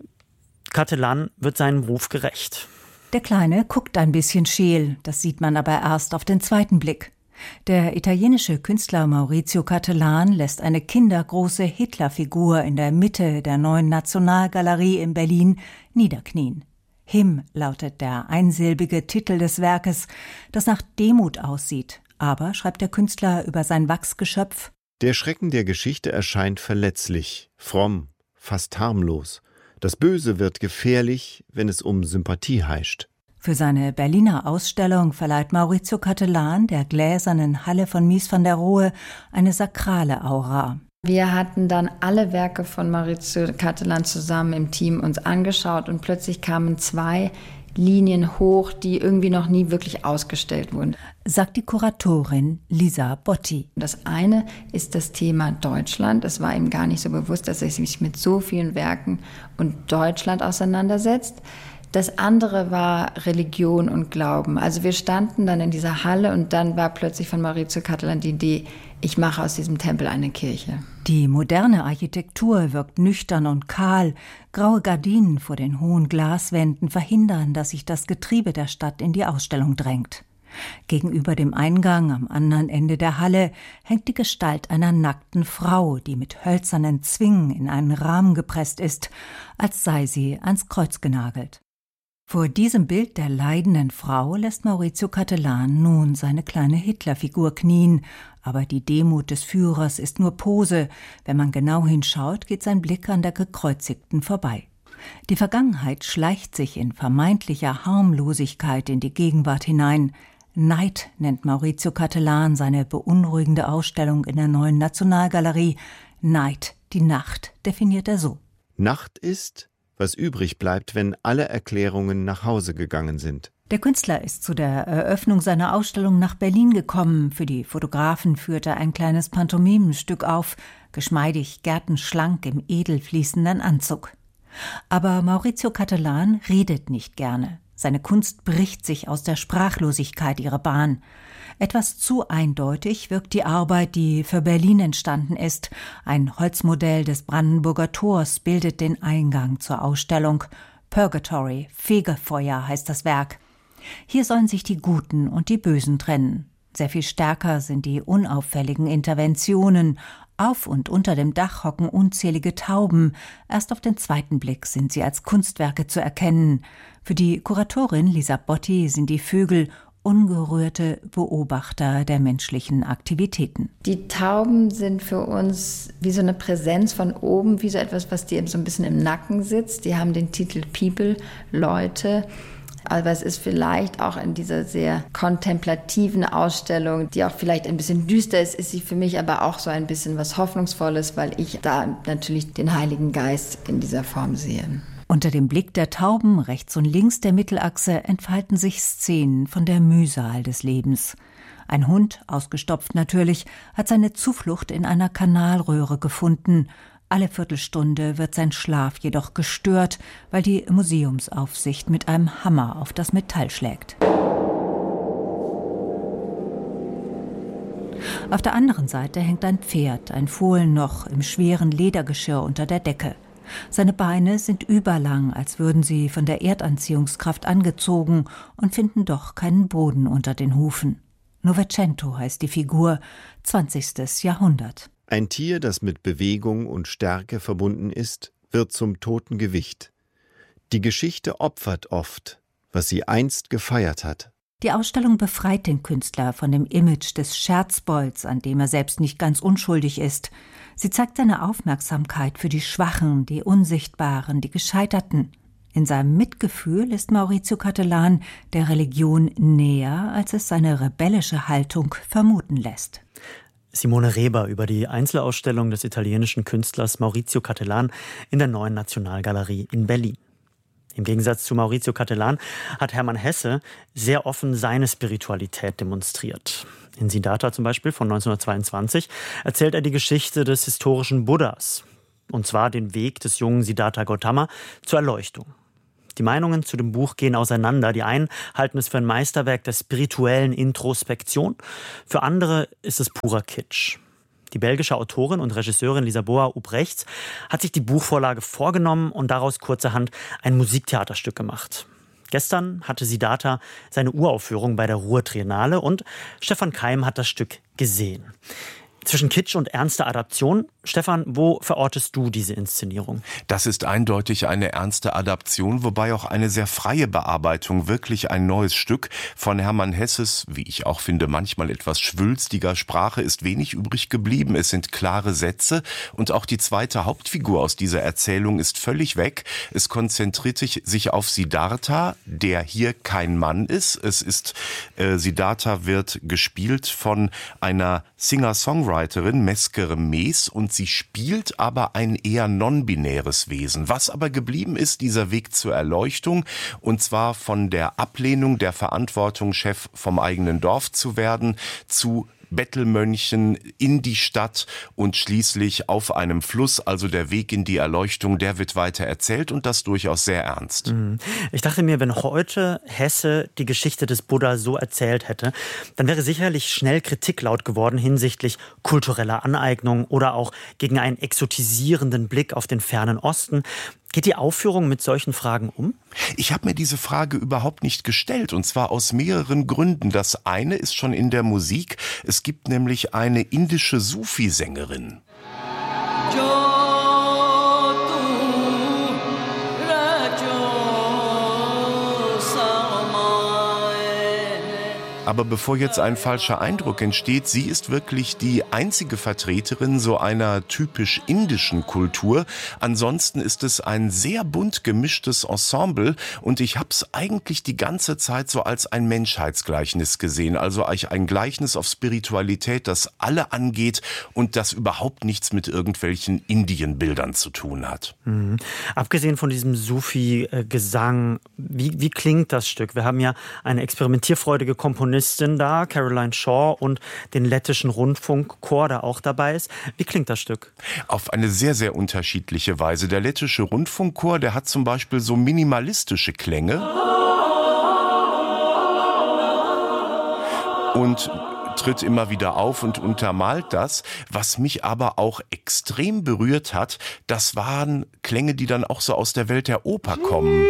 Cattelan wird seinem Ruf gerecht. Der Kleine guckt ein bisschen scheel, das sieht man aber erst auf den zweiten Blick. Der italienische Künstler Maurizio Cattelan lässt eine kindergroße Hitlerfigur in der Mitte der Neuen Nationalgalerie in Berlin niederknien. Him lautet der einsilbige Titel des Werkes, das nach Demut aussieht. Aber, schreibt der Künstler über sein Wachsgeschöpf, der Schrecken der Geschichte erscheint verletzlich, fromm, fast harmlos. Das Böse wird gefährlich, wenn es um Sympathie heischt. Für seine Berliner Ausstellung verleiht Maurizio Cattelan der gläsernen Halle von Mies van der Rohe eine sakrale Aura. Wir hatten dann alle Werke von Maurizio Cattelan zusammen im Team uns angeschaut und plötzlich kamen zwei Linien hoch, die irgendwie noch nie wirklich ausgestellt wurden. Sagt die Kuratorin Lisa Botti. Das eine ist das Thema Deutschland. Es war ihm gar nicht so bewusst, dass er sich mit so vielen Werken und Deutschland auseinandersetzt. Das andere war Religion und Glauben. Also wir standen dann in dieser Halle und dann war plötzlich von Maurizio Cattelan die Idee, ich mache aus diesem Tempel eine Kirche. Die moderne Architektur wirkt nüchtern und kahl. Graue Gardinen vor den hohen Glaswänden verhindern, dass sich das Getriebe der Stadt in die Ausstellung drängt. Gegenüber dem Eingang am anderen Ende der Halle hängt die Gestalt einer nackten Frau, die mit hölzernen Zwingen in einen Rahmen gepresst ist, als sei sie ans Kreuz genagelt. Vor diesem Bild der leidenden Frau lässt Maurizio Cattelan nun seine kleine Hitlerfigur knien. Aber die Demut des Führers ist nur Pose. Wenn man genau hinschaut, geht sein Blick an der Gekreuzigten vorbei. Die Vergangenheit schleicht sich in vermeintlicher Harmlosigkeit in die Gegenwart hinein. Night nennt Maurizio Cattelan seine beunruhigende Ausstellung in der Neuen Nationalgalerie. Night, die Nacht, definiert er so. Nacht ist, was übrig bleibt, wenn alle Erklärungen nach Hause gegangen sind. Der Künstler ist zu der Eröffnung seiner Ausstellung nach Berlin gekommen. Für die Fotografen führte er ein kleines Pantomimenstück auf, geschmeidig, gärtenschlank im edel fließenden Anzug. Aber Maurizio Cattelan redet nicht gerne. Seine Kunst bricht sich aus der Sprachlosigkeit ihre Bahn. Etwas zu eindeutig wirkt die Arbeit, die für Berlin entstanden ist. Ein Holzmodell des Brandenburger Tors bildet den Eingang zur Ausstellung. Purgatory, Fegefeuer heißt das Werk. Hier sollen sich die Guten und die Bösen trennen. Sehr viel stärker sind die unauffälligen Interventionen. Auf und unter dem Dach hocken unzählige Tauben. Erst auf den zweiten Blick sind sie als Kunstwerke zu erkennen. Für die Kuratorin Lisa Botti sind die Vögel ungerührte Beobachter der menschlichen Aktivitäten. Die Tauben sind für uns wie so eine Präsenz von oben, wie so etwas, was dir so ein bisschen im Nacken sitzt. Die haben den Titel People, Leute. Aber es ist vielleicht auch in dieser sehr kontemplativen Ausstellung, die auch vielleicht ein bisschen düster ist, ist sie für mich aber auch so ein bisschen was Hoffnungsvolles, weil ich da natürlich den Heiligen Geist in dieser Form sehe. Unter dem Blick der Tauben rechts und links der Mittelachse entfalten sich Szenen von der Mühsal des Lebens. Ein Hund, ausgestopft natürlich, hat seine Zuflucht in einer Kanalröhre gefunden. Alle Viertelstunde wird sein Schlaf jedoch gestört, weil die Museumsaufsicht mit einem Hammer auf das Metall schlägt. Auf der anderen Seite hängt ein Pferd, ein Fohlen noch im schweren Ledergeschirr unter der Decke. Seine Beine sind überlang, als würden sie von der Erdanziehungskraft angezogen und finden doch keinen Boden unter den Hufen. Novecento heißt die Figur, zwanzigstes Jahrhundert. Ein Tier, das mit Bewegung und Stärke verbunden ist, wird zum toten Gewicht. Die Geschichte opfert oft, was sie einst gefeiert hat. Die Ausstellung befreit den Künstler von dem Image des Scherzbolds, an dem er selbst nicht ganz unschuldig ist. Sie zeigt seine Aufmerksamkeit für die Schwachen, die Unsichtbaren, die Gescheiterten. In seinem Mitgefühl ist Maurizio Cattelan der Religion näher, als es seine rebellische Haltung vermuten lässt. Simone Reber über die Einzelausstellung des italienischen Künstlers Maurizio Cattelan in der Neuen Nationalgalerie in Berlin. Im Gegensatz zu Maurizio Cattelan hat Hermann Hesse sehr offen seine Spiritualität demonstriert. In Siddhartha zum Beispiel von neunzehnhundertzweiundzwanzig erzählt er die Geschichte des historischen Buddhas, und zwar den Weg des jungen Siddhartha Gautama zur Erleuchtung. Die Meinungen zu dem Buch gehen auseinander. Die einen halten es für ein Meisterwerk der spirituellen Introspektion, für andere ist es purer Kitsch. Die belgische Autorin und Regisseurin Lisaboa Ubrechts hat sich die Buchvorlage vorgenommen und daraus kurzerhand ein Musiktheaterstück gemacht. Gestern hatte Siddhartha seine Uraufführung bei der Ruhr-Triennale und Stefan Keim hat das Stück gesehen. Zwischen Kitsch und ernster Adaption, Stefan, wo verortest du diese Inszenierung? Das ist eindeutig eine ernste Adaption, wobei auch eine sehr freie Bearbeitung, wirklich ein neues Stück von Hermann Hesses, wie ich auch finde, manchmal etwas schwülstiger Sprache ist wenig übrig geblieben. Es sind klare Sätze und auch die zweite Hauptfigur aus dieser Erzählung ist völlig weg. Es konzentriert sich auf Siddhartha, der hier kein Mann ist. Es ist, äh, Siddhartha wird gespielt von einer Singer-Songwriterin, Mesker Mees, und sie spielt aber ein eher non-binäres Wesen. Was aber geblieben ist, dieser Weg zur Erleuchtung, und zwar von der Ablehnung der Verantwortung, Chef vom eigenen Dorf zu werden, zu Bettelmönchen in die Stadt und schließlich auf einem Fluss, also der Weg in die Erleuchtung, der wird weiter erzählt und das durchaus sehr ernst. Ich dachte mir, wenn heute Hesse die Geschichte des Buddha so erzählt hätte, dann wäre sicherlich schnell Kritik laut geworden hinsichtlich kultureller Aneignung oder auch gegen einen exotisierenden Blick auf den fernen Osten. Geht die Aufführung mit solchen Fragen um? Ich habe mir diese Frage überhaupt nicht gestellt, und zwar aus mehreren Gründen. Das eine ist schon in der Musik. Es gibt nämlich eine indische Sufi-Sängerin. Aber bevor jetzt ein falscher Eindruck entsteht, sie ist wirklich die einzige Vertreterin so einer typisch indischen Kultur. Ansonsten ist es ein sehr bunt gemischtes Ensemble und ich habe es eigentlich die ganze Zeit so als ein Menschheitsgleichnis gesehen. Also ein Gleichnis auf Spiritualität, das alle angeht und das überhaupt nichts mit irgendwelchen Indienbildern zu tun hat. Mhm. Abgesehen von diesem Sufi-Gesang, wie, wie klingt das Stück? Wir haben ja eine experimentierfreudige Komponistin da, Caroline Shaw, und den lettischen Rundfunkchor, der auch dabei ist. Wie klingt das Stück? Auf eine sehr, sehr unterschiedliche Weise. Der lettische Rundfunkchor, der hat zum Beispiel so minimalistische Klänge und tritt immer wieder auf und untermalt das. Was mich aber auch extrem berührt hat, das waren Klänge, die dann auch so aus der Welt der Oper kommen.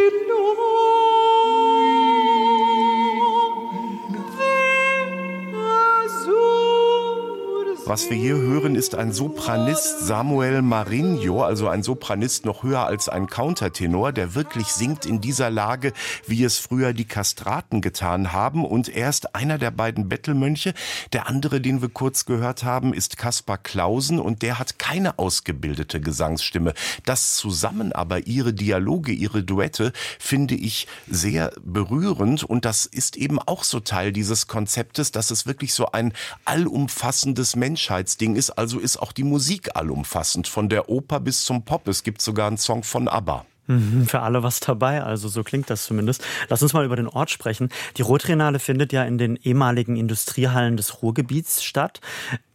Was wir hier hören, ist ein Sopranist, Samuel Marinho, also ein Sopranist noch höher als ein Countertenor, der wirklich singt in dieser Lage, wie es früher die Kastraten getan haben. Und er ist einer der beiden Bettelmönche. Der andere, den wir kurz gehört haben, ist Kaspar Clausen und der hat keine ausgebildete Gesangsstimme. Das zusammen aber, ihre Dialoge, ihre Duette, finde ich sehr berührend und das ist eben auch so Teil dieses Konzeptes, dass es wirklich so ein allumfassendes Mensch Menschheitsding ist, also ist auch die Musik allumfassend, von der Oper bis zum Pop. Es gibt sogar einen Song von ABBA. Für alle was dabei, also so klingt das zumindest. Lass uns mal über den Ort sprechen. Die Ruhr-Triennale findet ja in den ehemaligen Industriehallen des Ruhrgebiets statt.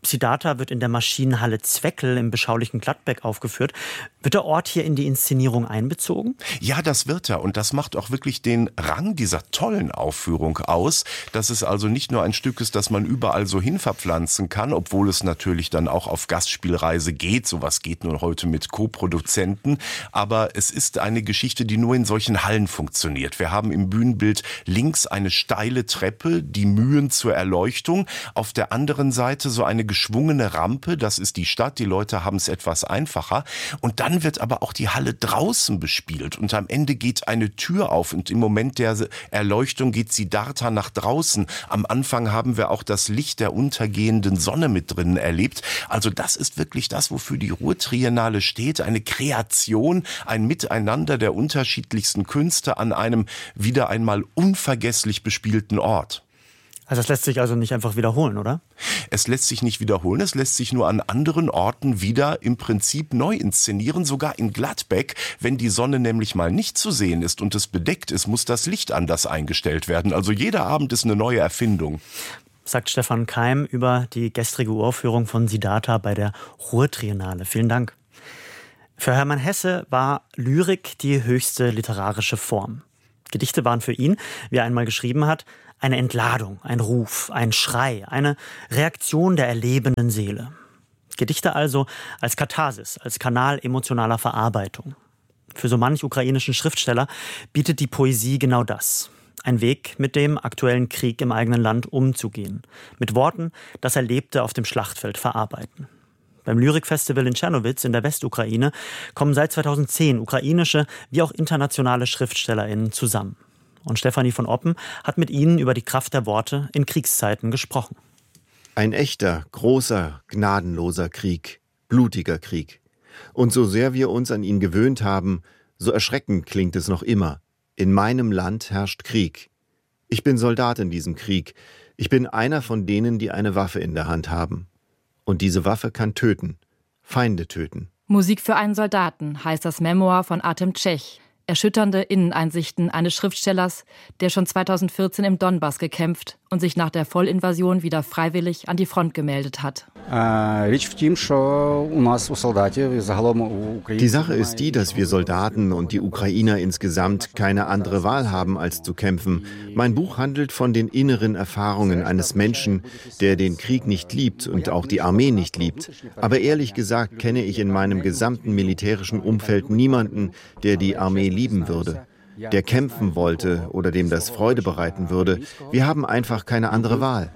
Siddhartha wird in der Maschinenhalle Zweckel im beschaulichen Gladbeck aufgeführt. Wird der Ort hier in die Inszenierung einbezogen? Ja, das wird er. Und das macht auch wirklich den Rang dieser tollen Aufführung aus, dass es also nicht nur ein Stück ist, das man überall so hin verpflanzen kann, obwohl es natürlich dann auch auf Gastspielreise geht. Sowas geht nun heute mit Co-Produzenten. Aber es ist eine Geschichte, die nur in solchen Hallen funktioniert. Wir haben im Bühnenbild links eine steile Treppe, die Mühen zur Erleuchtung. Auf der anderen Seite so eine geschwungene Rampe, das ist die Stadt, die Leute haben es etwas einfacher. Und dann wird aber auch die Halle draußen bespielt und am Ende geht eine Tür auf und im Moment der Erleuchtung geht Siddhartha nach draußen. Am Anfang haben wir auch das Licht der untergehenden Sonne mit drinnen erlebt. Also das ist wirklich das, wofür die Ruhrtriennale steht, eine Kreation, ein Miteinander der unterschiedlichsten Künste an einem wieder einmal unvergesslich bespielten Ort. Also das lässt sich also nicht einfach wiederholen, oder? Es lässt sich nicht wiederholen, es lässt sich nur an anderen Orten wieder im Prinzip neu inszenieren, sogar in Gladbeck. Wenn die Sonne nämlich mal nicht zu sehen ist und es bedeckt ist, muss das Licht anders eingestellt werden. Also jeder Abend ist eine neue Erfindung. Sagt Stefan Keim über die gestrige Uraufführung von Siddhartha bei der Ruhrtriennale. Vielen Dank. Für Hermann Hesse war Lyrik die höchste literarische Form. Gedichte waren für ihn, wie er einmal geschrieben hat, eine Entladung, ein Ruf, ein Schrei, eine Reaktion der erlebenden Seele. Gedichte also als Katharsis, als Kanal emotionaler Verarbeitung. Für so manch ukrainischen Schriftsteller bietet die Poesie genau das. Ein Weg, mit dem aktuellen Krieg im eigenen Land umzugehen. Mit Worten das Erlebte auf dem Schlachtfeld verarbeiten. Beim Lyrikfestival in Czernowitz in der Westukraine kommen seit zweitausendzehn ukrainische wie auch internationale SchriftstellerInnen zusammen. Und Stefanie von Oppen hat mit ihnen über die Kraft der Worte in Kriegszeiten gesprochen. Ein echter, großer, gnadenloser Krieg, blutiger Krieg. Und so sehr wir uns an ihn gewöhnt haben, so erschreckend klingt es noch immer. In meinem Land herrscht Krieg. Ich bin Soldat in diesem Krieg. Ich bin einer von denen, die eine Waffe in der Hand haben. Und diese Waffe kann töten, Feinde töten. Musik für einen Soldaten heißt das Memoir von Artem Tschech. Erschütternde Inneneinsichten eines Schriftstellers, der schon zweitausendvierzehn im Donbass gekämpft und sich nach der Vollinvasion wieder freiwillig an die Front gemeldet hat. Die Sache ist die, dass wir Soldaten und die Ukrainer insgesamt keine andere Wahl haben, als zu kämpfen. Mein Buch handelt von den inneren Erfahrungen eines Menschen, der den Krieg nicht liebt und auch die Armee nicht liebt. Aber ehrlich gesagt kenne ich in meinem gesamten militärischen Umfeld niemanden, der die Armee lieben würde, der kämpfen wollte oder dem das Freude bereiten würde. Wir haben einfach keine andere Wahl.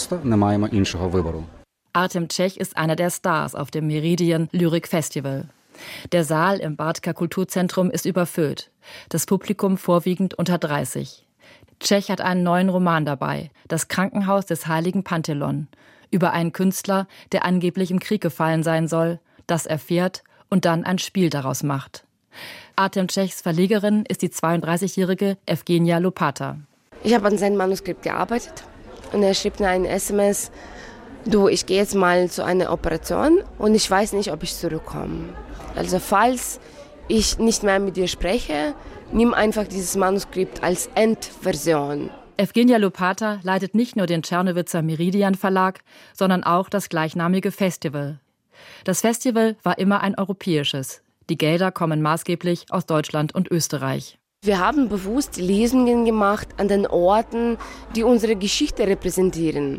Artem Tschech ist einer der Stars auf dem Meridian Lyrik Festival. Der Saal im Bartka Kulturzentrum ist überfüllt, das Publikum vorwiegend unter dreißig. Tschech hat einen neuen Roman dabei, Das Krankenhaus des heiligen Panthelon, über einen Künstler, der angeblich im Krieg gefallen sein soll, das erfährt und dann ein Spiel daraus macht. Artem Tschechs Verlegerin ist die zweiunddreißigjährige Evgenia Lopata. Ich habe an seinem Manuskript gearbeitet und er schrieb mir eine S M S, du, ich gehe jetzt mal zu einer Operation und ich weiß nicht, ob ich zurückkomme. Also falls ich nicht mehr mit dir spreche, nimm einfach dieses Manuskript als Endversion. Evgenia Lopata leitet nicht nur den Czernowitzer Meridian Verlag, sondern auch das gleichnamige Festival. Das Festival war immer ein europäisches. Die Gelder kommen maßgeblich aus Deutschland und Österreich. Wir haben bewusst Lesungen gemacht an den Orten, die unsere Geschichte repräsentieren.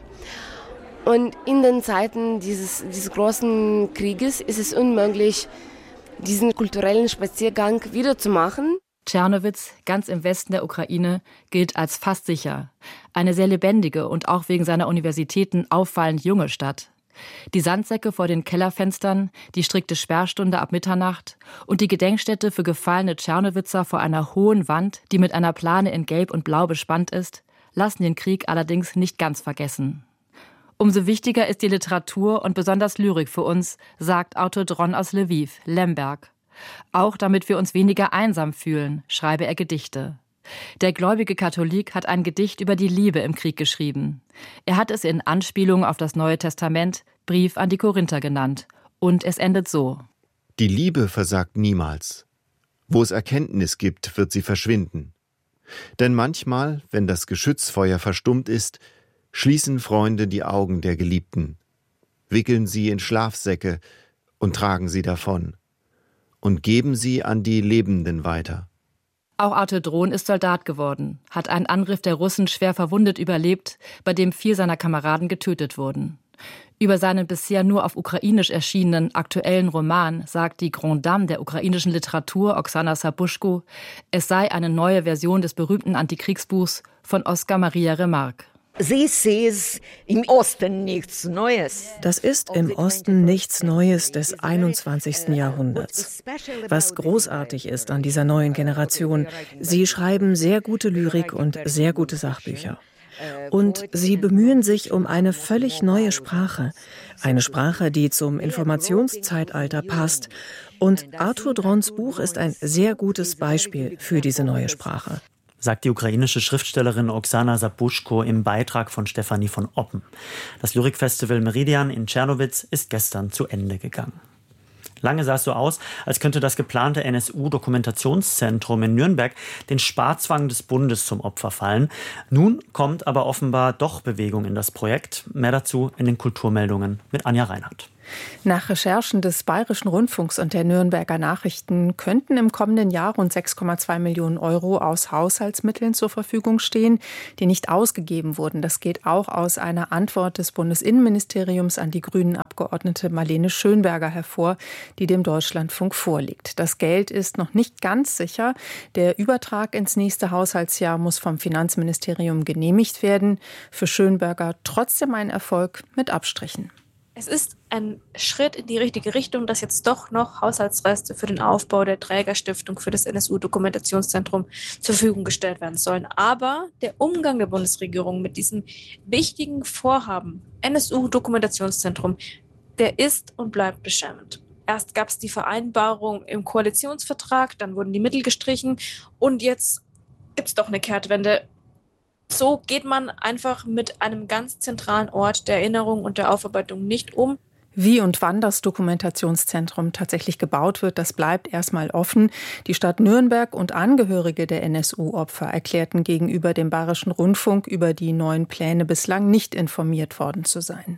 Und in den Zeiten dieses, dieses großen Krieges ist es unmöglich, diesen kulturellen Spaziergang wiederzumachen. Czernowitz, ganz im Westen der Ukraine, gilt als fast sicher. Eine sehr lebendige und auch wegen seiner Universitäten auffallend junge Stadt. Die Sandsäcke vor den Kellerfenstern, die strikte Sperrstunde ab Mitternacht und die Gedenkstätte für gefallene Czernowitzer vor einer hohen Wand, die mit einer Plane in Gelb und Blau bespannt ist, lassen den Krieg allerdings nicht ganz vergessen. Umso wichtiger ist die Literatur und besonders Lyrik für uns, sagt Autor Dron aus Lviv, Lemberg. Auch damit wir uns weniger einsam fühlen, schreibe er Gedichte. Der gläubige Katholik hat ein Gedicht über die Liebe im Krieg geschrieben. Er hat es in Anspielung auf das Neue Testament Brief an die Korinther genannt. Und es endet so. Die Liebe versagt niemals. Wo es Erkenntnis gibt, wird sie verschwinden. Denn manchmal, wenn das Geschützfeuer verstummt ist, schließen Freunde die Augen der Geliebten. wickeln sie in Schlafsäcke und tragen sie davon und geben sie an die Lebenden weiter. Auch Arthur Drohn ist Soldat geworden, hat einen Angriff der Russen schwer verwundet überlebt, bei dem vier seiner Kameraden getötet wurden. Über seinen bisher nur auf Ukrainisch erschienenen aktuellen Roman sagt die Grande Dame der ukrainischen Literatur, Oksana Sabuschko, es sei eine neue Version des berühmten Antikriegsbuchs von Oskar Maria Remarque. This is im Osten nichts Neues. Das ist im Osten nichts Neues des einundzwanzigsten Jahrhunderts. Was großartig ist an dieser neuen Generation, sie schreiben sehr gute Lyrik und sehr gute Sachbücher. Und sie bemühen sich um eine völlig neue Sprache. Eine Sprache, die zum Informationszeitalter passt. Und Arthur Drohns Buch ist ein sehr gutes Beispiel für diese neue Sprache, sagt die ukrainische Schriftstellerin Oksana Sabuschko im Beitrag von Stefanie von Oppen. Das Lyrikfestival Meridian in Czernowitz ist gestern zu Ende gegangen. Lange sah es so aus, als könnte das geplante N S U-Dokumentationszentrum in Nürnberg den Sparzwang des Bundes zum Opfer fallen. Nun kommt aber offenbar doch Bewegung in das Projekt. Mehr dazu in den Kulturmeldungen mit Anja Reinhardt. Nach Recherchen des Bayerischen Rundfunks und der Nürnberger Nachrichten könnten im kommenden Jahr rund sechs Komma zwei Millionen Euro aus Haushaltsmitteln zur Verfügung stehen, die nicht ausgegeben wurden. Das geht auch aus einer Antwort des Bundesinnenministeriums an die Grünen-Abgeordnete Marlene Schönberger hervor, die dem Deutschlandfunk vorliegt. Das Geld ist noch nicht ganz sicher. Der Übertrag ins nächste Haushaltsjahr muss vom Finanzministerium genehmigt werden. Für Schönberger trotzdem ein Erfolg mit Abstrichen. Es ist ein Schritt in die richtige Richtung, dass jetzt doch noch Haushaltsreste für den Aufbau der Trägerstiftung für das N S U-Dokumentationszentrum zur Verfügung gestellt werden sollen. Aber der Umgang der Bundesregierung mit diesem wichtigen Vorhaben, N S U-Dokumentationszentrum, der ist und bleibt beschämend. Erst gab es die Vereinbarung im Koalitionsvertrag, dann wurden die Mittel gestrichen und jetzt gibt es doch eine Kehrtwende. So geht man einfach mit einem ganz zentralen Ort der Erinnerung und der Aufarbeitung nicht um. Wie und wann das Dokumentationszentrum tatsächlich gebaut wird, das bleibt erstmal offen. Die Stadt Nürnberg und Angehörige der N S U-Opfer erklärten gegenüber dem Bayerischen Rundfunk über die neuen Pläne bislang nicht informiert worden zu sein.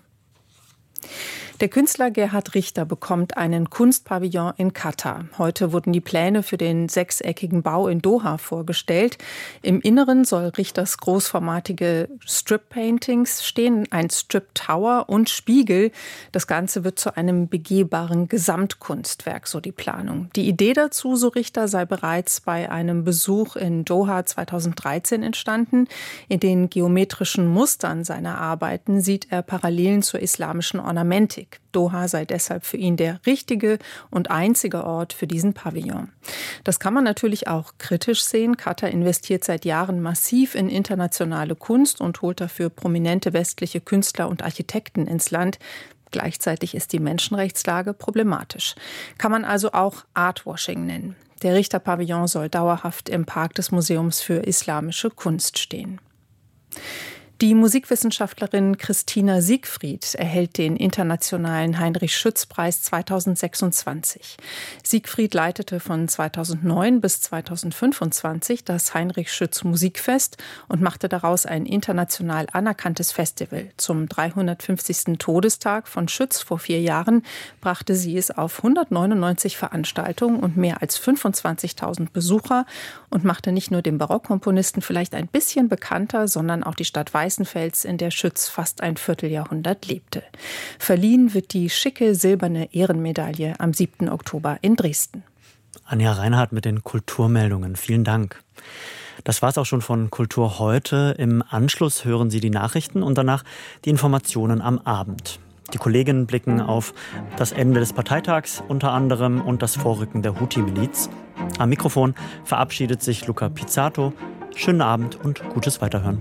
Der Künstler Gerhard Richter bekommt einen Kunstpavillon in Katar. Heute wurden die Pläne für den sechseckigen Bau in Doha vorgestellt. Im Inneren soll Richters großformatige Strip-Paintings stehen, ein Strip-Tower und Spiegel. Das Ganze wird zu einem begehbaren Gesamtkunstwerk, so die Planung. Die Idee dazu, so Richter, sei bereits bei einem Besuch in Doha zweitausenddreizehn entstanden. In den geometrischen Mustern seiner Arbeiten sieht er Parallelen zur islamischen Ornamentik. Doha sei deshalb für ihn der richtige und einzige Ort für diesen Pavillon. Das kann man natürlich auch kritisch sehen. Katar investiert seit Jahren massiv in internationale Kunst und holt dafür prominente westliche Künstler und Architekten ins Land. Gleichzeitig ist die Menschenrechtslage problematisch. Kann man also auch Artwashing nennen. Der Richter-Pavillon soll dauerhaft im Park des Museums für islamische Kunst stehen. Die Musikwissenschaftlerin Christina Siegfried erhält den internationalen Heinrich-Schütz-Preis zweitausendsechsundzwanzig. Siegfried leitete von zweitausendneun bis zweitausendfünfundzwanzig das Heinrich-Schütz-Musikfest und machte daraus ein international anerkanntes Festival. Zum dreihundertfünfzigsten Todestag von Schütz vor vier Jahren brachte sie es auf hundertneunundneunzig Veranstaltungen und mehr als fünfundzwanzigtausend Besucher und machte nicht nur den Barockkomponisten vielleicht ein bisschen bekannter, sondern auch die Stadt Weißenfels, in der Schütz fast ein Vierteljahrhundert lebte. Verliehen wird die schicke silberne Ehrenmedaille am siebten Oktober in Dresden. Anja Reinhardt mit den Kulturmeldungen. Vielen Dank. Das war's auch schon von Kultur heute. Im Anschluss hören Sie die Nachrichten und danach die Informationen am Abend. Die Kolleginnen blicken auf das Ende des Parteitags unter anderem und das Vorrücken der Houthi-Miliz. Am Mikrofon verabschiedet sich Luca Pizzato. Schönen Abend und gutes Weiterhören.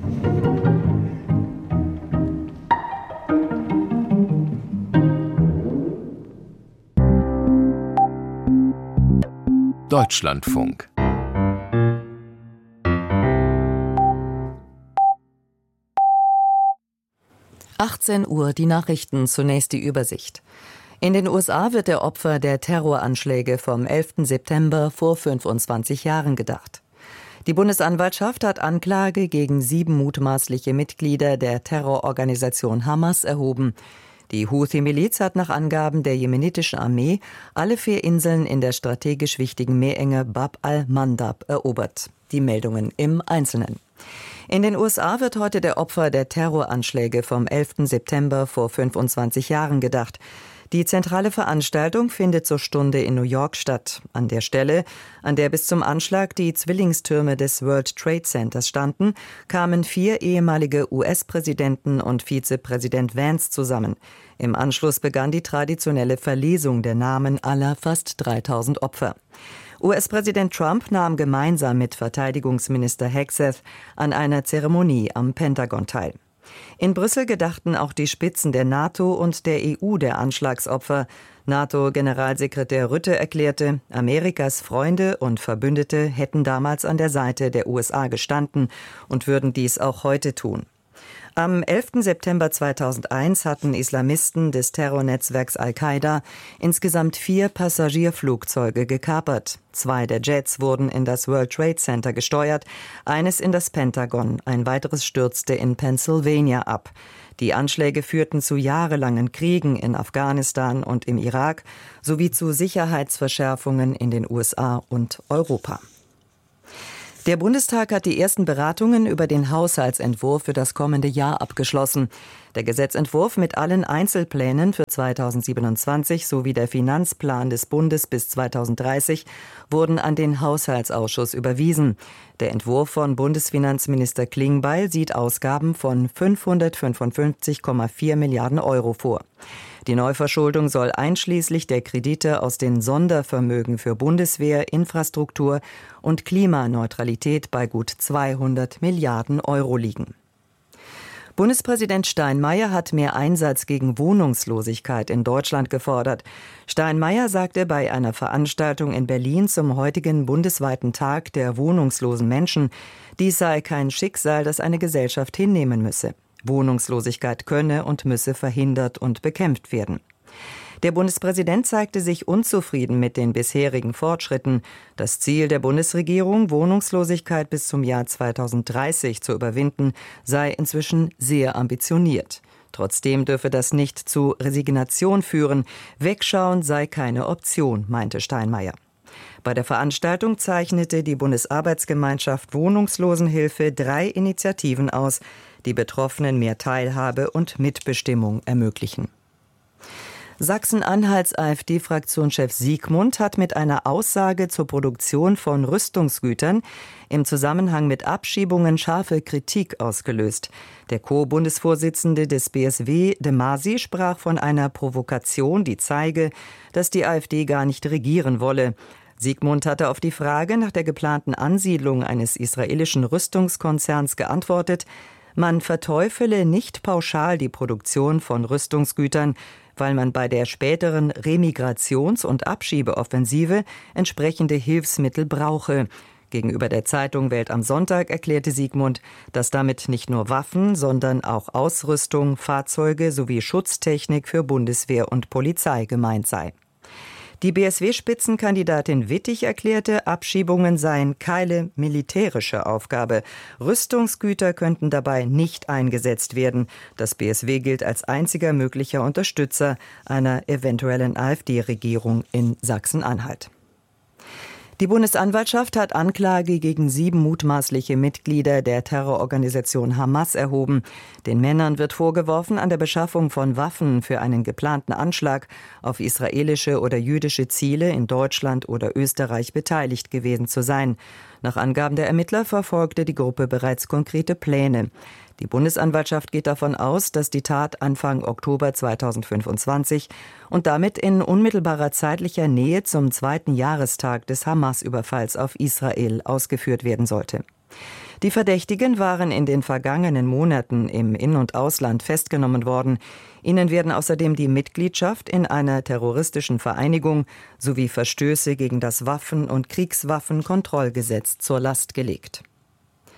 Deutschlandfunk. achtzehn Uhr, die Nachrichten, zunächst die Übersicht. In den U S A wird der Opfer der Terroranschläge vom elften September vor fünfundzwanzig Jahren gedacht. Die Bundesanwaltschaft hat Anklage gegen sieben mutmaßliche Mitglieder der Terrororganisation Hamas erhoben. Die Houthi-Miliz hat nach Angaben der jemenitischen Armee alle vier Inseln in der strategisch wichtigen Meerenge Bab al-Mandab erobert. Die Meldungen im Einzelnen. In den U S A wird heute der Opfer der Terroranschläge vom elften September vor fünfundzwanzig Jahren gedacht. Die zentrale Veranstaltung findet zur Stunde in New York statt. An der Stelle, an der bis zum Anschlag die Zwillingstürme des World Trade Centers standen, kamen vier ehemalige U S-Präsidenten und Vizepräsident Vance zusammen. Im Anschluss begann die traditionelle Verlesung der Namen aller fast dreitausend Opfer. U S-Präsident Trump nahm gemeinsam mit Verteidigungsminister Hegseth an einer Zeremonie am Pentagon teil. In Brüssel gedachten auch die Spitzen der NATO und der E U der Anschlagsopfer. NATO-Generalsekretär Rutte erklärte, Amerikas Freunde und Verbündete hätten damals an der Seite der U S A gestanden und würden dies auch heute tun. Am elften September zweitausendeins hatten Islamisten des Terrornetzwerks Al-Qaida insgesamt vier Passagierflugzeuge gekapert. Zwei der Jets wurden in das World Trade Center gesteuert, eines in das Pentagon, ein weiteres stürzte in Pennsylvania ab. Die Anschläge führten zu jahrelangen Kriegen in Afghanistan und im Irak sowie zu Sicherheitsverschärfungen in den U S A und Europa. Der Bundestag hat die ersten Beratungen über den Haushaltsentwurf für das kommende Jahr abgeschlossen. Der Gesetzentwurf mit allen Einzelplänen für zweitausendsiebenundzwanzig sowie der Finanzplan des Bundes bis zweitausenddreißig wurden an den Haushaltsausschuss überwiesen. Der Entwurf von Bundesfinanzminister Klingbeil sieht Ausgaben von fünfhundertfünfundfünfzig Komma vier Milliarden Euro vor. Die Neuverschuldung soll einschließlich der Kredite aus den Sondervermögen für Bundeswehr, Infrastruktur und Klimaneutralität bei gut zweihundert Milliarden Euro liegen. Bundespräsident Steinmeier hat mehr Einsatz gegen Wohnungslosigkeit in Deutschland gefordert. Steinmeier sagte bei einer Veranstaltung in Berlin zum heutigen bundesweiten Tag der wohnungslosen Menschen, dies sei kein Schicksal, das eine Gesellschaft hinnehmen müsse. Wohnungslosigkeit könne und müsse verhindert und bekämpft werden. Der Bundespräsident zeigte sich unzufrieden mit den bisherigen Fortschritten. Das Ziel der Bundesregierung, Wohnungslosigkeit bis zum Jahr zweitausenddreißig zu überwinden, sei inzwischen sehr ambitioniert. Trotzdem dürfe das nicht zu Resignation führen. Wegschauen sei keine Option, meinte Steinmeier. Bei der Veranstaltung zeichnete die Bundesarbeitsgemeinschaft Wohnungslosenhilfe drei Initiativen aus, die Betroffenen mehr Teilhabe und Mitbestimmung ermöglichen. Sachsen-Anhalts AfD-Fraktionschef Siegmund hat mit einer Aussage zur Produktion von Rüstungsgütern im Zusammenhang mit Abschiebungen scharfe Kritik ausgelöst. Der Co-Bundesvorsitzende des B S W, de Masi, sprach von einer Provokation, die zeige, dass die AfD gar nicht regieren wolle. Siegmund hatte auf die Frage nach der geplanten Ansiedlung eines israelischen Rüstungskonzerns geantwortet, man verteufele nicht pauschal die Produktion von Rüstungsgütern, weil man bei der späteren Remigrations- und Abschiebeoffensive entsprechende Hilfsmittel brauche. Gegenüber der Zeitung Welt am Sonntag erklärte Siegmund, dass damit nicht nur Waffen, sondern auch Ausrüstung, Fahrzeuge sowie Schutztechnik für Bundeswehr und Polizei gemeint sei. Die B S W-Spitzenkandidatin Wittig erklärte, Abschiebungen seien keine militärische Aufgabe. Rüstungsgüter könnten dabei nicht eingesetzt werden. Das B S W gilt als einziger möglicher Unterstützer einer eventuellen AfD-Regierung in Sachsen-Anhalt. Die Bundesanwaltschaft hat Anklage gegen sieben mutmaßliche Mitglieder der Terrororganisation Hamas erhoben. Den Männern wird vorgeworfen, an der Beschaffung von Waffen für einen geplanten Anschlag auf israelische oder jüdische Ziele in Deutschland oder Österreich beteiligt gewesen zu sein. Nach Angaben der Ermittler verfolgte die Gruppe bereits konkrete Pläne. Die Bundesanwaltschaft geht davon aus, dass die Tat Anfang Oktober zweitausendfünfundzwanzig und damit in unmittelbarer zeitlicher Nähe zum zweiten Jahrestag des Hamas-Überfalls auf Israel ausgeführt werden sollte. Die Verdächtigen waren in den vergangenen Monaten im In- und Ausland festgenommen worden. Ihnen werden außerdem die Mitgliedschaft in einer terroristischen Vereinigung sowie Verstöße gegen das Waffen- und Kriegswaffenkontrollgesetz zur Last gelegt.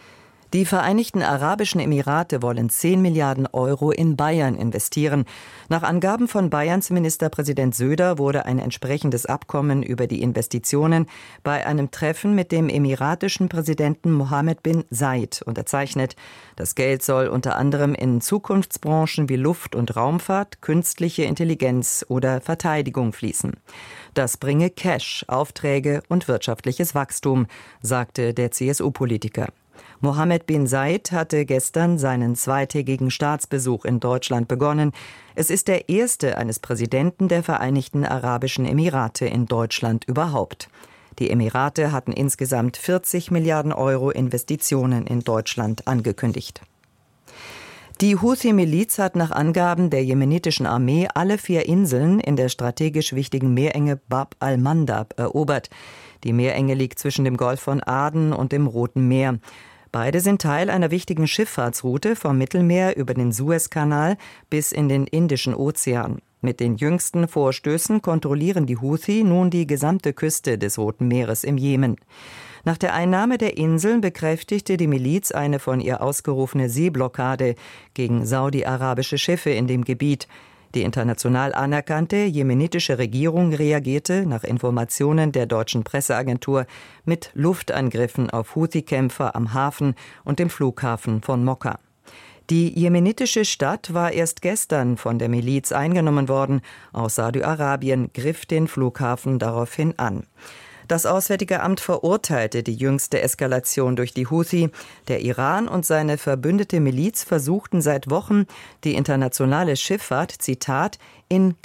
Die Vereinigten Arabischen Emirate wollen zehn Milliarden Euro in Bayern investieren. Nach Angaben von Bayerns Ministerpräsident Söder wurde ein entsprechendes Abkommen über die Investitionen bei einem Treffen mit dem emiratischen Präsidenten Mohammed bin Zayed unterzeichnet. Das Geld soll unter anderem in Zukunftsbranchen wie Luft- und Raumfahrt, künstliche Intelligenz oder Verteidigung fließen. Das bringe Cash, Aufträge und wirtschaftliches Wachstum, sagte der C S U-Politiker. Mohammed bin Zayed hatte gestern seinen zweitägigen Staatsbesuch in Deutschland begonnen. Es ist der erste eines Präsidenten der Vereinigten Arabischen Emirate in Deutschland überhaupt. Die Emirate hatten insgesamt vierzig Milliarden Euro Investitionen in Deutschland angekündigt. Die Houthi-Miliz hat nach Angaben der jemenitischen Armee alle vier Inseln in der strategisch wichtigen Meerenge Bab al-Mandab erobert. Die Meerenge liegt zwischen dem Golf von Aden und dem Roten Meer. Beide sind Teil einer wichtigen Schifffahrtsroute vom Mittelmeer über den Suezkanal bis in den Indischen Ozean. Mit den jüngsten Vorstößen kontrollieren die Houthi nun die gesamte Küste des Roten Meeres im Jemen. Nach der Einnahme der Inseln bekräftigte die Miliz eine von ihr ausgerufene Seeblockade gegen saudi-arabische Schiffe in dem Gebiet. Die international anerkannte jemenitische Regierung reagierte nach Informationen der deutschen Presseagentur mit Luftangriffen auf Houthi-Kämpfer am Hafen und dem Flughafen von Mokka. Die jemenitische Stadt war erst gestern von der Miliz eingenommen worden. Aus Saudi-Arabien griff den Flughafen daraufhin an. Das Auswärtige Amt verurteilte die jüngste Eskalation durch die Houthi. Der Iran und seine verbündete Miliz versuchten seit Wochen, die internationale Schifffahrt, Zitat, in